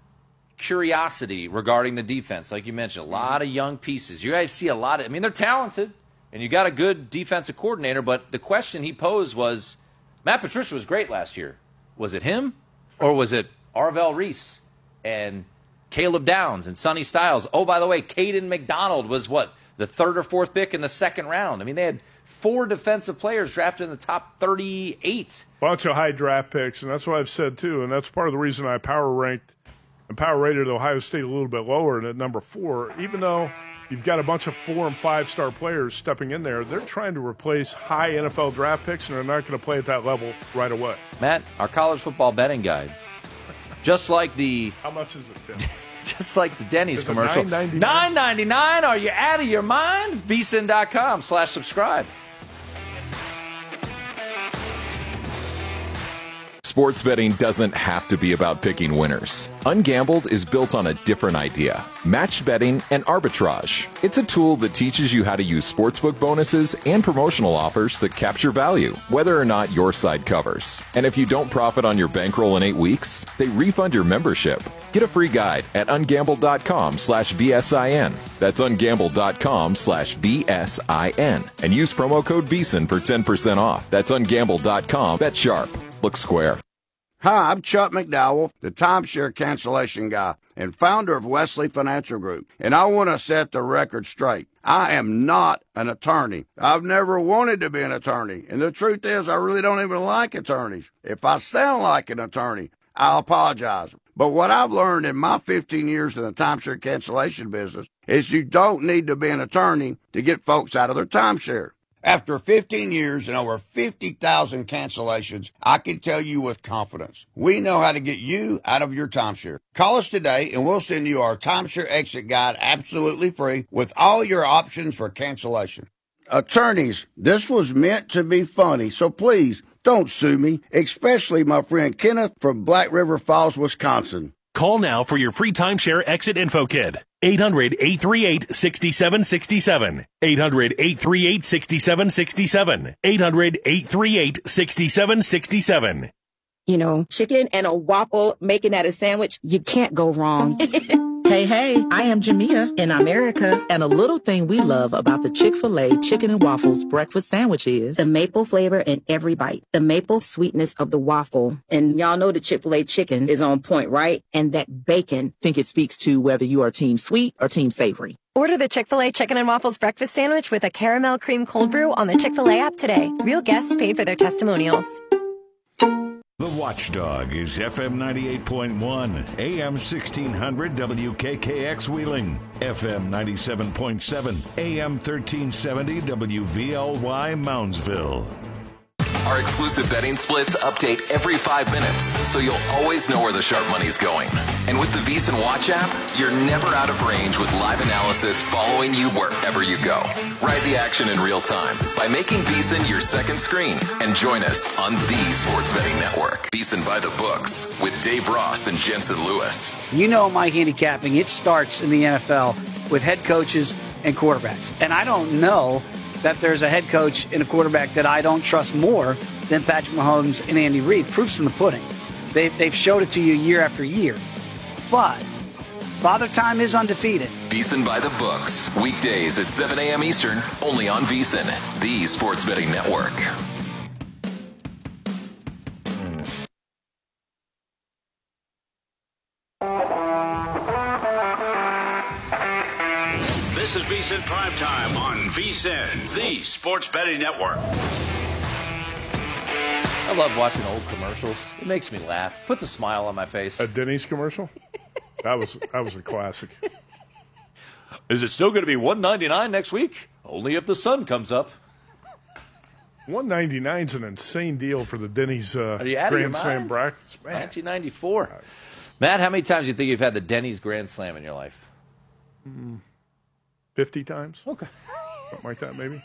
curiosity regarding the defense. Like you mentioned, a lot of young pieces. You guys see a lot of, I mean, they're talented, and you got a good defensive coordinator, but the question he posed was, Matt Patricia was great last year. Was it him, or was it Arvell Reese and Caleb Downs and Sonny Styles? Oh, by the way, Caden McDonald was what, the third or fourth pick in the second round. I mean, they had four defensive players drafted in the top thirty-eight. Bunch of high draft picks, and that's what I've said too, and that's part of the reason I power ranked and power rated Ohio State a little bit lower and at number four. Even though you've got a bunch of four and five star players stepping in there, they're trying to replace high N F L draft picks, and they're not going to play at that level right away. Matt, our college football betting guide, just like the how much is it, Tim? Just like the Denny's Is it commercial. nine ninety-nine? nine ninety-nine. Are you out of your mind? V S I N dot com slash subscribe. Sports betting doesn't have to be about picking winners. Ungambled is built on a different idea: matched betting and arbitrage. It's a tool that teaches you how to use sportsbook bonuses and promotional offers that capture value, whether or not your side covers. And if you don't profit on your bankroll in eight weeks, they refund your membership. Get a free guide at ungambled dot com slash B S I N. That's ungambled dot com slash B S I N. And use promo code V S I N for ten percent off. That's ungambled dot com. Bet sharp. Look square. Hi, I'm Chuck McDowell, the timeshare cancellation guy and founder of Wesley Financial Group, and I want to set the record straight. I am not an attorney. I've never wanted to be an attorney. And the truth is, I really don't even like attorneys. If I sound like an attorney, I'll apologize. But what I've learned in my fifteen years in the timeshare cancellation business is you don't need to be an attorney to get folks out of their timeshare. After fifteen years and over fifty thousand cancellations, I can tell you with confidence, we know how to get you out of your timeshare. Call us today and we'll send you our timeshare exit guide absolutely free with all your options for cancellation. Attorneys, this was meant to be funny, so please don't sue me, especially my friend Kenneth from Black River Falls, Wisconsin. Call now for your free timeshare exit info kit. eight hundred, eight three eight, six seven six seven. eight hundred, eight three eight, six seven six seven. eight hundred, eight three eight, six seven six seven. You know, chicken and a waffle, making that a sandwich, you can't go wrong. Hey, hey, I am Jamia in America, and a little thing we love about the Chick-fil-A Chicken and Waffles breakfast sandwich is the maple flavor in every bite, the maple sweetness of the waffle. And y'all know the Chick-fil-A chicken is on point, right? And that bacon. Think it speaks to whether you are team sweet or team savory. Order the Chick-fil-A Chicken and Waffles breakfast sandwich with a caramel cream cold brew on the Chick-fil-A app today. Real guests paid for their testimonials. The Watchdog is F M ninety-eight point one, A M sixteen hundred W K K X Wheeling, F M ninety-seven point seven, A M thirteen seventy W V L Y Moundsville. Our exclusive betting splits update every five minutes, so you'll always know where the sharp money's going. And with the VSiN Watch app, you're never out of range with live analysis following you wherever you go. Ride the action in real time by making VSiN your second screen and join us on the Sports Betting Network. VSiN by the books with Dave Ross and Jensen Lewis. You know my handicapping, it starts in the N F L with head coaches and quarterbacks. And I don't know that there's a head coach and a quarterback that I don't trust more than Patrick Mahomes and Andy Reid. Proof's in the pudding. They've, they've showed it to you year after year. But Father Time is undefeated. VSiN by the books, weekdays at seven a.m. Eastern, only on VSiN, the Sports Betting Network. This is VSiN Primetime on VSiN, the Sports Betting Network. I love watching old commercials. It makes me laugh. Puts a smile on my face. A Denny's commercial? That was that was a classic. Is it still going to be one ninety-nine next week? Only if the sun comes up. one ninety-nine is an insane deal for the Denny's uh, Are you out of your Grand Slam mind? breakfast. Man. nineteen ninety-four. Matt, how many times do you think you've had the Denny's Grand Slam in your life? Mm, fifty times. Okay. Something like that, maybe.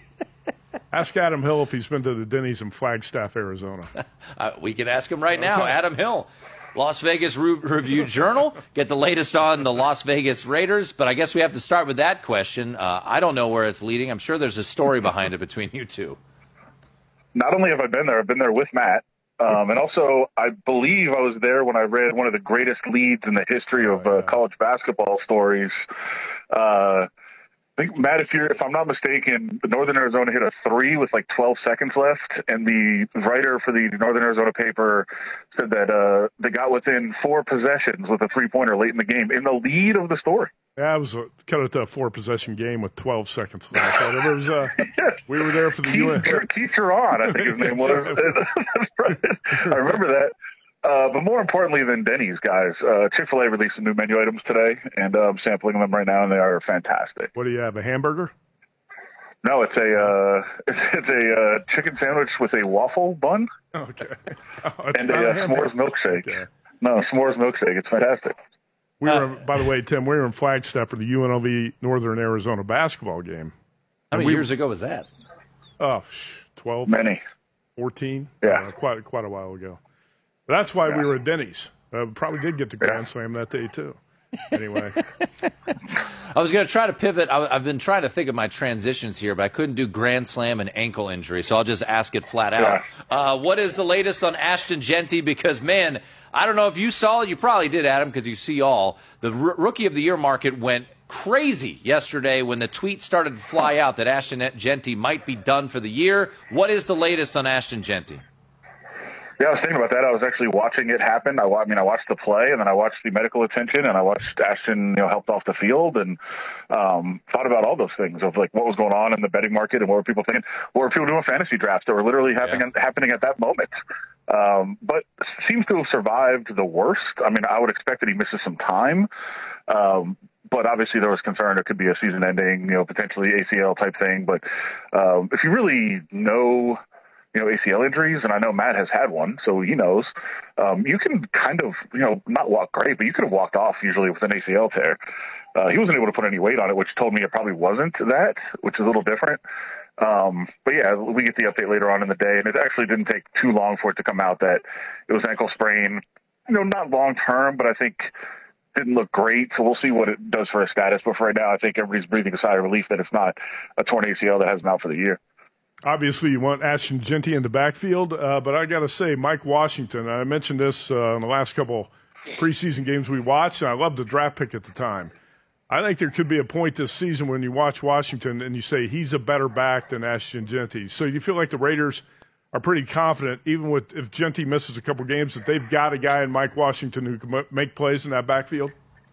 Ask Adam Hill if he's been to the Denny's in Flagstaff, Arizona. Uh, we can ask him right now. Okay. Adam Hill, Las Vegas Re- Review Journal. Get the latest on the Las Vegas Raiders. But I guess we have to start with that question. Uh, I don't know where it's leading. I'm sure there's a story behind it between you two. Not only have I been there, I've been there with Matt. Um, and also, I believe I was there when I read one of the greatest leads in the history of uh, college basketball stories. Uh, I think, Matt, if you're, if I'm not mistaken, Northern Arizona hit a three with like twelve seconds left, and the writer for the Northern Arizona paper said that uh, they got within four possessions with a three-pointer late in the game in the lead of the story. Yeah, it was a, cut it to a four-possession game with twelve seconds left. So there was, uh, we were there for the U N. Keith Turan, I think his name was. I remember that. Uh, but more importantly than Denny's, guys, uh, Chick-fil-A released some new menu items today, and uh, I'm sampling them right now, and they are fantastic. What do you have, a hamburger? No, it's a uh, it's, it's a uh, chicken sandwich with a waffle bun. Okay. Oh, it's and not a, a uh, hamburger. s'mores milkshake. Okay. No, s'mores milkshake. It's fantastic. We were, by the way, Tim, we were in Flagstaff for the U N L V Northern Arizona basketball game. How many we, years ago was that? Oh, twelve. Many. fourteen. Yeah. Uh, quite, quite a while ago. That's why Yeah. we were at Denny's. Uh, probably did get the Grand Slam that day, too. Anyway. I was going to try to pivot. I, I've been trying to think of my transitions here, but I couldn't do Grand Slam and ankle injury, so I'll just ask it flat out. Uh, what is the latest on Ashton Genty? Because, man, I don't know if you saw it. You probably did, Adam, because you see all. The r- Rookie of the Year market went crazy yesterday when the tweet started to fly out that Ashton Genty might be done for the year. What is the latest on Ashton Genty? Yeah, I was thinking about that. I was actually watching it happen. I, I mean, I watched the play, and then I watched the medical attention, and I watched Ashton, you know, helped off the field, and um, thought about all those things of like what was going on in the betting market and what were people thinking. What were people doing fantasy drafts that were literally happening yeah. happening at that moment? Um, but seems to have survived the worst. I mean, I would expect that he misses some time. Um, But obviously there was concern it could be a season-ending, you know, potentially A C L type thing. But um, if you really know, you know, A C L injuries, and I know Matt has had one, so he knows, um, you can kind of, you know, not walk great, but you could have walked off usually with an A C L tear. Uh, he wasn't able to put any weight on it, which told me it probably wasn't that, which is a little different. Um, but yeah, we get the update later on in the day, and it actually didn't take too long for it to come out that it was an ankle sprain. You know, not long-term, but I think didn't look great, so we'll see what it does for his status. But for right now, I think everybody's breathing a sigh of relief that it's not a torn A C L that has him out for the year. Obviously, you want Ashton Jeanty in the backfield, uh, but I got to say, Mike Washington, I mentioned this uh, in the last couple preseason games we watched, and I loved the draft pick at the time. I think there could be a point this season when you watch Washington and you say he's a better back than Ashton Jeanty. So you feel like the Raiders are pretty confident, even with if Jeanty misses a couple games, that they've got a guy in Mike Washington who can m- make plays in that backfield?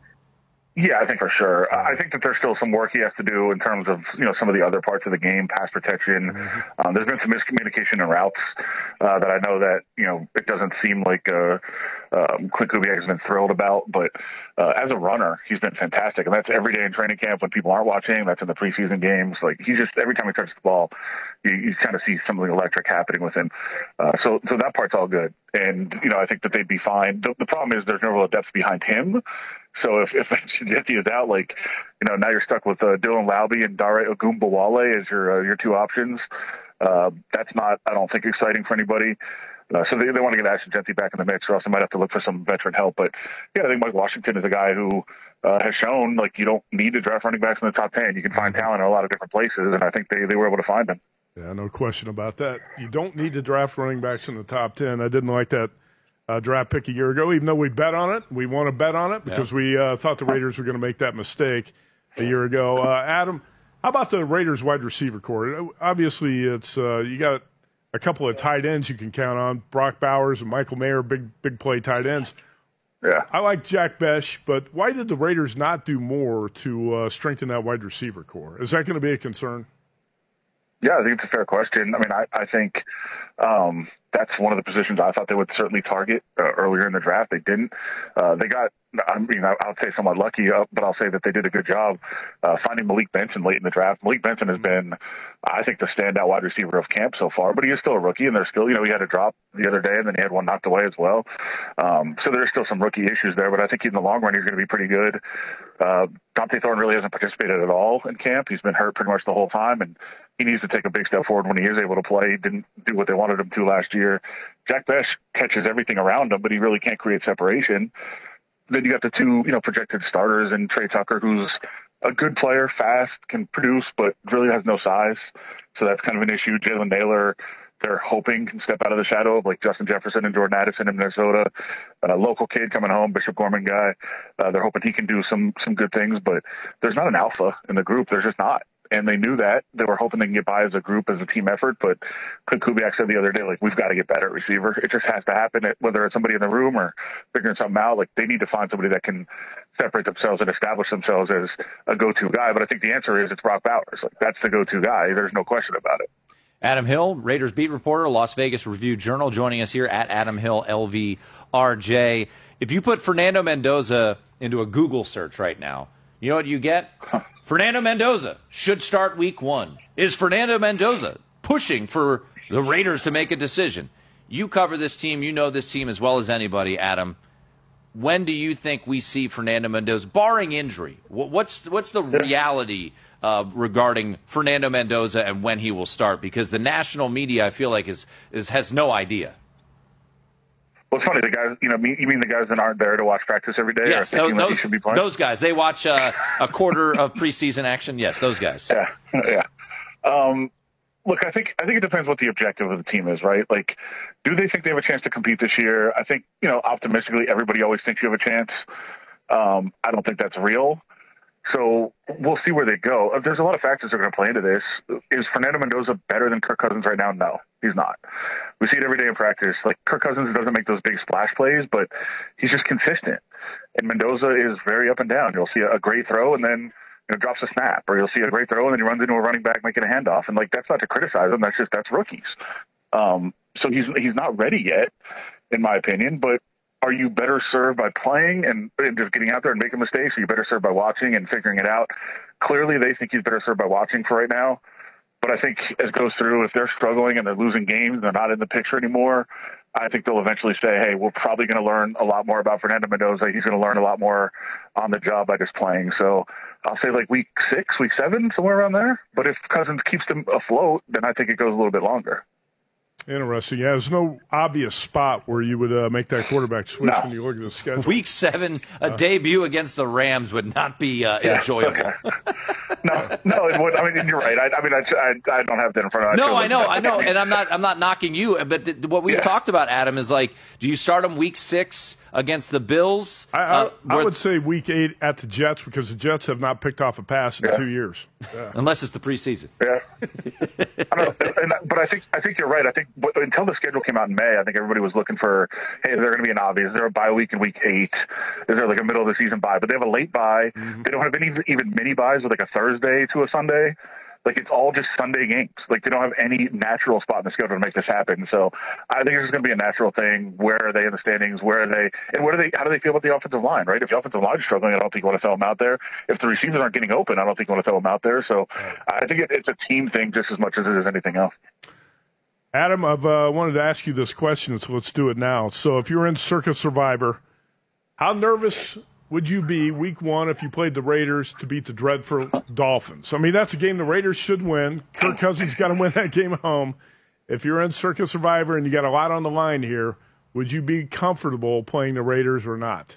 Yeah, I think for sure. I think that there's still some work he has to do in terms of, you know, some of the other parts of the game, pass protection. Mm-hmm. Um, there's been some miscommunication in routes uh, that I know that, you know, it doesn't seem like uh, um, Clint Kubiak has been thrilled about. But uh, as a runner, he's been fantastic. And that's every day in training camp when people aren't watching. That's in the preseason games. Like, he just, every time he touches the ball, you, you kind of see something electric happening with him. Uh, so, so that part's all good. And, you know, I think that they'd be fine. The, the problem is there's no real depth behind him. So if, if Jeanty is out, like, you know, now you're stuck with uh, Dylan Laube and Dare Ogunbowale as your uh, your two options. Uh, that's not, I don't think, exciting for anybody. Uh, so they, they want to get Ashton Jeanty back in the mix, or else they might have to look for some veteran help. But, yeah, I think Mike Washington is a guy who uh, has shown, like, you don't need to draft running backs in the top ten. You can find talent in a lot of different places, and I think they, they were able to find him. Yeah, no question about that. You don't need to draft running backs in the top ten. I didn't like that Uh, draft pick a year ago, even though we bet on it. We want to bet on it because yeah. we uh, thought the Raiders were going to make that mistake a year ago. Uh, Adam, how about the Raiders wide receiver core? Obviously, it's uh, you got a couple of tight ends you can count on, Brock Bowers and Michael Mayer, big big play tight ends. Yeah, I like Jack Besh, but why did the Raiders not do more to uh, strengthen that wide receiver core? Is that going to be a concern? Yeah, I think it's a fair question. I mean, I, I think um, that's one of the positions I thought they would certainly target uh, earlier in the draft. They didn't. Uh, they got, I mean, I'll say somewhat lucky, uh, but I'll say that they did a good job uh, finding Malik Benson late in the draft. Malik Benson has been, I think, the standout wide receiver of camp so far, but he is still a rookie, and there's still, you know, he had a drop the other day, and then he had one knocked away as well. Um, so there's still some rookie issues there, but I think in the long run, he's going to be pretty good. Uh, Dante Thorne really hasn't participated at all in camp. He's been hurt pretty much the whole time, and he needs to take a big step forward when he is able to play. He didn't do what they wanted him to last year. Jack Besh catches everything around him, but he really can't create separation. Then you got the two, you know, projected starters and Trey Tucker, who's a good player, fast, can produce, but really has no size. So that's kind of an issue. Jalen Naylor, they're hoping can step out of the shadow of like Justin Jefferson and Jordan Addison in Minnesota. A local kid coming home, Bishop Gorman guy. Uh, they're hoping he can do some some good things, but there's not an alpha in the group. There's just not. And they knew that. They were hoping they can get by as a group, as a team effort. But Clint Kubiak said the other day, like, we've got to get better at receiver. It just has to happen, whether it's somebody in the room or figuring something out. Like, they need to find somebody that can separate themselves and establish themselves as a go-to guy. But I think the answer is it's Brock Bowers. Like, that's the go-to guy. There's no question about it. Adam Hill, Raiders beat reporter, Las Vegas Review-Journal, joining us here at Adam Hill L V R J. If you put Fernando Mendoza into a Google search right now, you know what you get? Huh. Fernando Mendoza should start week one. Is Fernando Mendoza pushing for the Raiders to make a decision? You cover this team. You know this team as well as anybody, Adam. When do you think we see Fernando Mendoza, barring injury? What's, what's the reality uh, regarding Fernando Mendoza and when he will start? Because the national media, I feel like, is, is has no idea. Well, it's funny, the guys, you know, you mean the guys that aren't there to watch practice every day? Yes, or those, he should be playing? those guys. They watch uh, a quarter of preseason action. Yes, those guys. Yeah, yeah. Um, look, I think I think it depends what the objective of the team is, right? Like, do they think they have a chance to compete this year? I think, you know, optimistically, everybody always thinks you have a chance. Um, I don't think that's real. So we'll see where they go. There's a lot of factors that are going to play into this. Is Fernando Mendoza better than Kirk Cousins right now? No, he's not. We see it every day in practice. Like, Kirk Cousins doesn't make those big splash plays, but he's just consistent. And Mendoza is very up and down. You'll see a great throw and then, you know, drops a snap, or you'll see a great throw and then he runs into a running back making a handoff. And, like, that's not to criticize him. That's just, that's rookies. Um, so he's, he's not ready yet, in my opinion, but are you better served by playing and, and just getting out there and making mistakes? Are you better served by watching and figuring it out? Clearly, they think he's better served by watching for right now. But I think as it goes through, if they're struggling and they're losing games and they're not in the picture anymore, I think they'll eventually say, hey, we're probably going to learn a lot more about Fernando Mendoza. He's going to learn a lot more on the job by just playing. So I'll say like week six, week seven, somewhere around there. But if Cousins keeps them afloat, then I think it goes a little bit longer. Interesting. Yeah, there's no obvious spot where you would uh, make that quarterback switch no. when you look at the schedule. Week seven, a uh, debut against the Rams would not be uh, yeah, enjoyable. Okay. no, no, it would. I mean, you're right. I, I mean, I, I, I don't have that in front of me. No, I know, I know, and I'm not, I'm not knocking you. But th- what we've yeah. talked about, Adam, is like, do you start him week six against the Bills? I, I, uh, I would say week eight at the Jets, because the Jets have not picked off a pass in yeah. two years. Yeah. Unless it's the preseason. Yeah. I don't know, and, but I think I think you're right. I think until the schedule came out in May, I think everybody was looking for, hey, is there going to be an obvious? Is there a bye week in week eight? Is there like a middle of the season bye? But they have a late bye. Mm-hmm. They don't have any even mini buys with like a Thursday to a Sunday. Like, it's all just Sunday games. Like, they don't have any natural spot in the schedule to make this happen. So I think it's going to be a natural thing. Where are they in the standings? Where are they? And what are they? How do they feel about the offensive line, right? If the offensive line is struggling, I don't think you want to throw them out there. If the receivers aren't getting open, I don't think you want to throw them out there. So I think it, it's a team thing just as much as it is anything else. Adam, I've uh, wanted to ask you this question, so let's do it now. So if you're in Circa Survivor, how nervous would you be week one if you played the Raiders to beat the dreadful Dolphins? I mean, that's a game the Raiders should win. Kirk Cousins got to win that game at home. If you're in Circa Survivor and you got a lot on the line here, would you be comfortable playing the Raiders or not?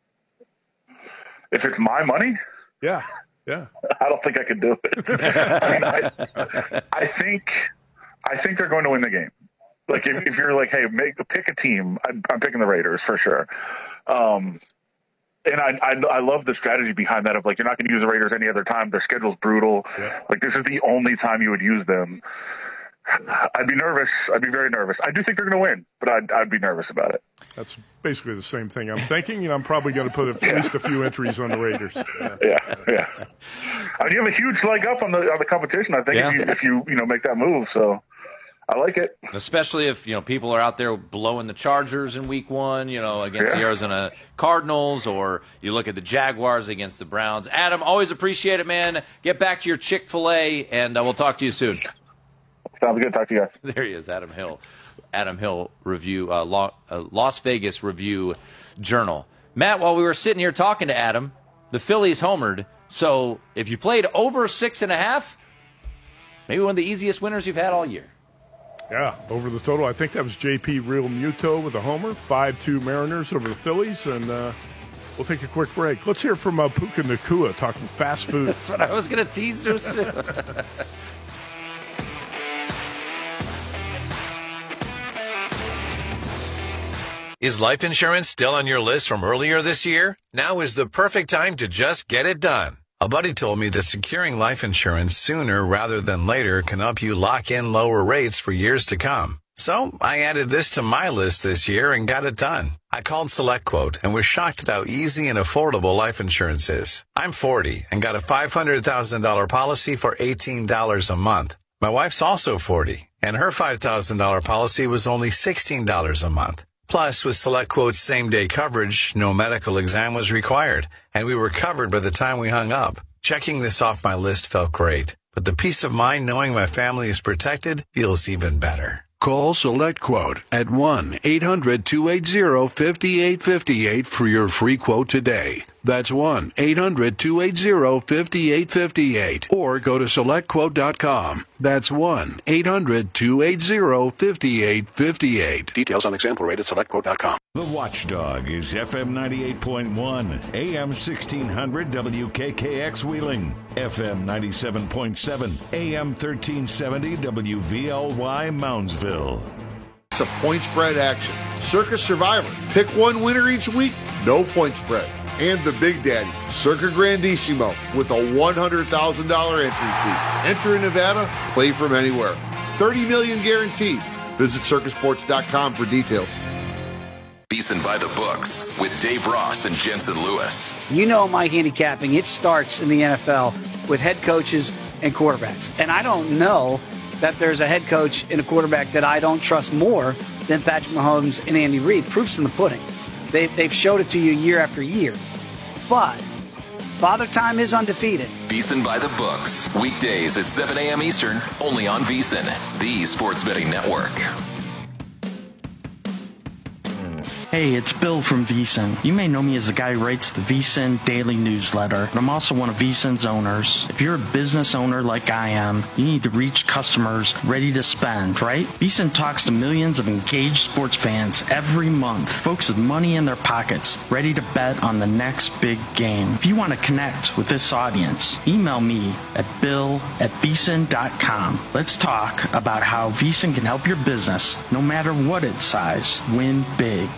If it's my money? Yeah, yeah. I don't think I could do it. I mean, I, I think I think they're going to win the game. Like, if, if you're like, hey, make pick a team, I'm, I'm picking the Raiders for sure. Um, And I, I I love the strategy behind that of, like, you're not going to use the Raiders any other time. Their schedule's brutal. Yeah. Like, this is the only time you would use them. I'd be nervous. I'd be very nervous. I do think they're going to win, but I'd, I'd be nervous about it. That's basically the same thing I'm thinking, and I'm probably going to put at yeah. least a few entries on the Raiders. Yeah, yeah. yeah. I mean, you have a huge leg up on the on the competition, I think, yeah. if, you, if you you know make that move. So I like it. Especially if, you know, people are out there blowing the Chargers in week one, you know, against yeah. the Arizona Cardinals, or you look at the Jaguars against the Browns. Adam, always appreciate it, man. Get back to your Chick-fil-A, and uh, we'll talk to you soon. Sounds good. Talk to you guys. There he is, Adam Hill. Adam Hill review, uh, Lo- uh, Las Vegas Review Journal. Matt, while we were sitting here talking to Adam, the Phillies homered. So if you played over six and a half, maybe one of the easiest winners you've had all year. Yeah, over the total. I think that was J P Real Muto with a homer. five two Mariners over the Phillies, and uh, we'll take a quick break. Let's hear from uh, Puka Nacua talking fast food. That's what I was going to tease to soon. Is life insurance still on your list from earlier this year? Now is the perfect time to just get it done. A buddy told me that securing life insurance sooner rather than later can help you lock in lower rates for years to come. So I added this to my list this year and got it done. I called SelectQuote and was shocked at how easy and affordable life insurance is. I'm forty and got a five hundred thousand dollars policy for eighteen dollars a month. My wife's also forty, and her five thousand dollars policy was only sixteen dollars a month. Plus, with SelectQuote's same-day coverage, no medical exam was required, and we were covered by the time we hung up. Checking this off my list felt great, but the peace of mind knowing my family is protected feels even better. Call SelectQuote at one eight hundred two eight zero five eight five eight for your free quote today. That's one eight hundred two eight zero five eight five eight. Or go to select quote dot com. That's one eight hundred two eight zero five eight five eight. Details on example rate at select quote dot com. The Watchdog is F M ninety-eight point one, A M sixteen hundred W K K X Wheeling, F M ninety-seven point seven, A M thirteen seventy W V L Y Moundsville. It's a point spread action. Circus Survivor. Pick one winner each week. No point spread. and the Big Daddy, Circa Grandissimo, with a one hundred thousand dollars entry fee. Enter in Nevada, play from anywhere. thirty million dollars guaranteed. Visit circa sports dot com for details. VSiN by the books with Dave Ross and Jensen Lewis. You know my handicapping, it starts in the N F L with head coaches and quarterbacks. And I don't know that there's a head coach and a quarterback that I don't trust more than Patrick Mahomes and Andy Reid. Proof's in the pudding. They've, they've showed it to you year after year. But Father Time is undefeated. VSiN by the books. Weekdays at seven a.m. Eastern, only on VSiN, the sports betting network. Hey, it's Bill from VSiN. You may know me as the guy who writes the VSiN daily newsletter, but I'm also one of VSiN's owners. If you're a business owner like I am, you need to reach customers ready to spend, right? VSiN talks to millions of engaged sports fans every month, folks with money in their pockets, ready to bet on the next big game. If you want to connect with this audience, email me at bill at vsin dot com. Let's talk about how VSiN can help your business, no matter what its size, win big.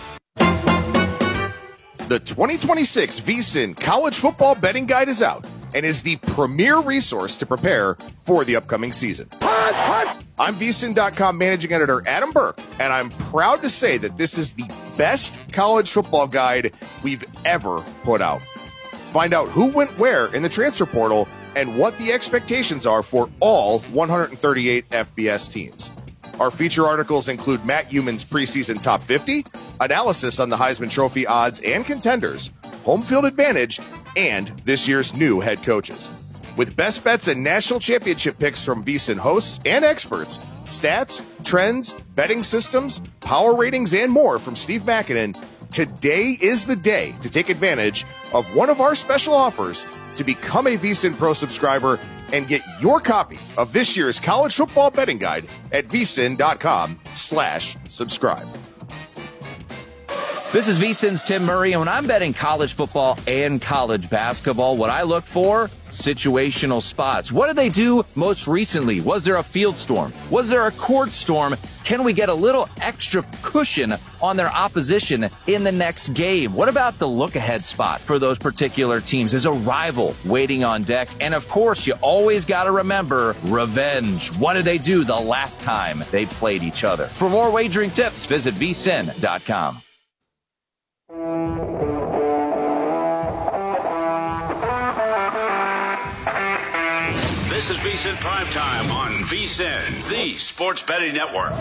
The twenty twenty-six VSiN College Football Betting Guide is out and is the premier resource to prepare for the upcoming season. I'm V S I N dot com managing editor Adam Burke, and I'm proud to say that this is the best college football guide we've ever put out. Find out who went where in the transfer portal and what the expectations are for all one hundred thirty-eight F B S teams. Our feature articles include Matt Euman's preseason top fifty, analysis on the Heisman Trophy odds and contenders, home field advantage, and this year's new head coaches. With best bets and national championship picks from VSiN hosts and experts, stats, trends, betting systems, power ratings, and more from Steve Makinen, today is the day to take advantage of one of our special offers to become a VSiN Pro subscriber and get your copy of this year's college football betting guide at vsin dot com slash subscribe. This is VSiN's Tim Murray, and when I'm betting college football and college basketball, what I look for, situational spots. What did they do most recently? Was there a field storm? Was there a court storm? Can we get a little extra cushion on their opposition in the next game? What about the look-ahead spot for those particular teams? Is a rival waiting on deck? And, of course, you always got to remember revenge. What did they do the last time they played each other? For more wagering tips, visit v s i n dot com. This is VSiN Primetime on VSiN, the sports betting network.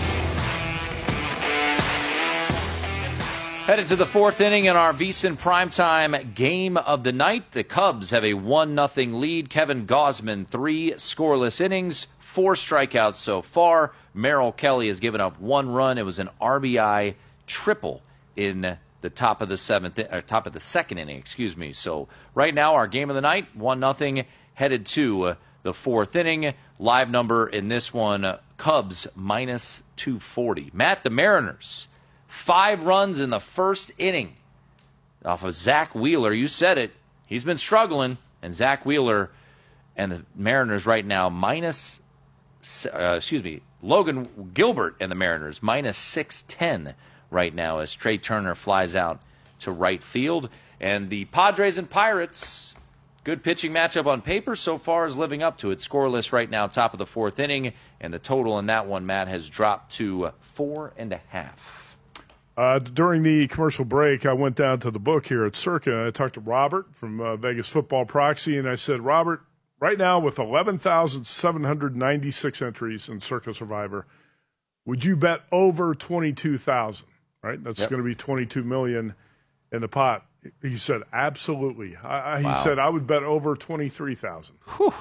Headed to the fourth inning in our VSiN Primetime game of the night. The Cubs have a one nothing lead. Kevin Gausman, three scoreless innings, four strikeouts so far. Merrill Kelly has given up one run. It was an R B I triple in the top of the seventh, or top of the second inning, excuse me. So right now, our game of the night, one nothing, headed to uh, the fourth inning. Live number in this one, uh, Cubs minus two forty. Matt, the Mariners, five runs in the first inning off of Zach Wheeler. You said it. He's been struggling, and Zach Wheeler and the Mariners right now minus, uh, excuse me, Logan Gilbert and the Mariners minus six ten right now as Trey Turner flies out to right field. And the Padres and Pirates, good pitching matchup on paper so far, is living up to it. Scoreless right now, top of the fourth inning, and the total in that one, Matt, has dropped to four and a half. Uh, during the commercial break, I went down to the book here at Circa, and I talked to Robert from uh, Vegas Football Proxy, and I said, Robert, right now with eleven thousand seven hundred ninety-six entries in Circa Survivor, would you bet over twenty-two thousand? Right, that's yep. going to be twenty-two million in the pot. He said, absolutely. I, I, wow. He said, I would bet over twenty-three thousand. And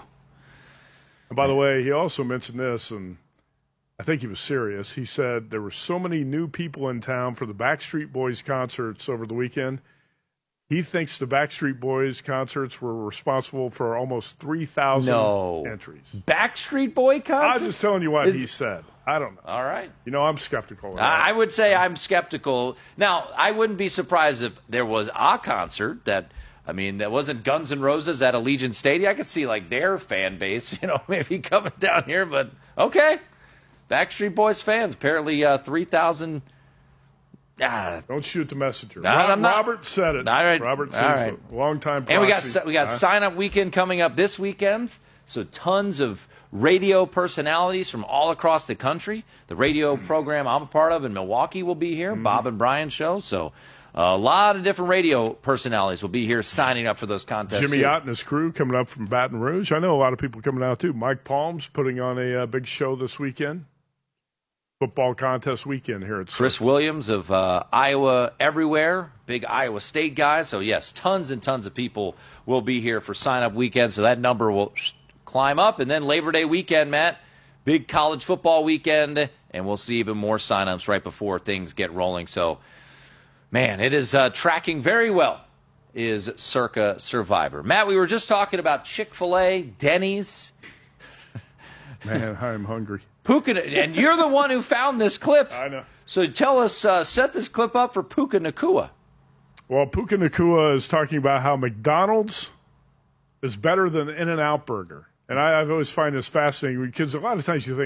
by the way, he also mentioned this, and I think he was serious. He said there were so many new people in town for the Backstreet Boys concerts over the weekend. He thinks the Backstreet Boys concerts were responsible for almost three thousand no. entries. Backstreet Boy concerts? I'm just telling you what Is... he said. I don't know. All right. You know, I'm skeptical. Right? I would say I'm skeptical. Now, I wouldn't be surprised if there was a concert that, I mean, that wasn't Guns N' Roses at Allegiant Stadium. I could see, like, their fan base, you know, maybe coming down here. But, okay. Backstreet Boys fans, apparently uh, three thousand Ah, don't shoot the messenger. No, Rob, I'm not. Robert said it. All right. Robert says All right. a long time. And we got proxy. we got Huh? sign up weekend coming up this weekend. So tons of radio personalities from all across the country. The radio program I'm a part of in Milwaukee will be here. Mm-hmm. Bob and Brian show. So a lot of different radio personalities will be here signing up for those contests. Jimmy too. Ott and his crew coming up from Baton Rouge. I know a lot of people coming out too. Mike Palm's putting on a uh, big show this weekend. Football contest weekend here at Chris Circle. Williams of uh, Iowa Everywhere, big Iowa State guy. So, yes, tons and tons of people will be here for sign-up weekend. So that number will climb up. And then Labor Day weekend, Matt, big college football weekend, and we'll see even more sign-ups right before things get rolling. So, man, it is uh, tracking very well, is Circa Survivor. Matt, we were just talking about Chick-fil-A, Denny's. Man, I'm hungry. Puka, and you're the one who found this clip. I know. So tell us, uh, set this clip up for Puka Nacua. Well, Puka Nacua is talking about how McDonald's is better than In-N-Out Burger. And I, I've always find this fascinating because a lot of times you think,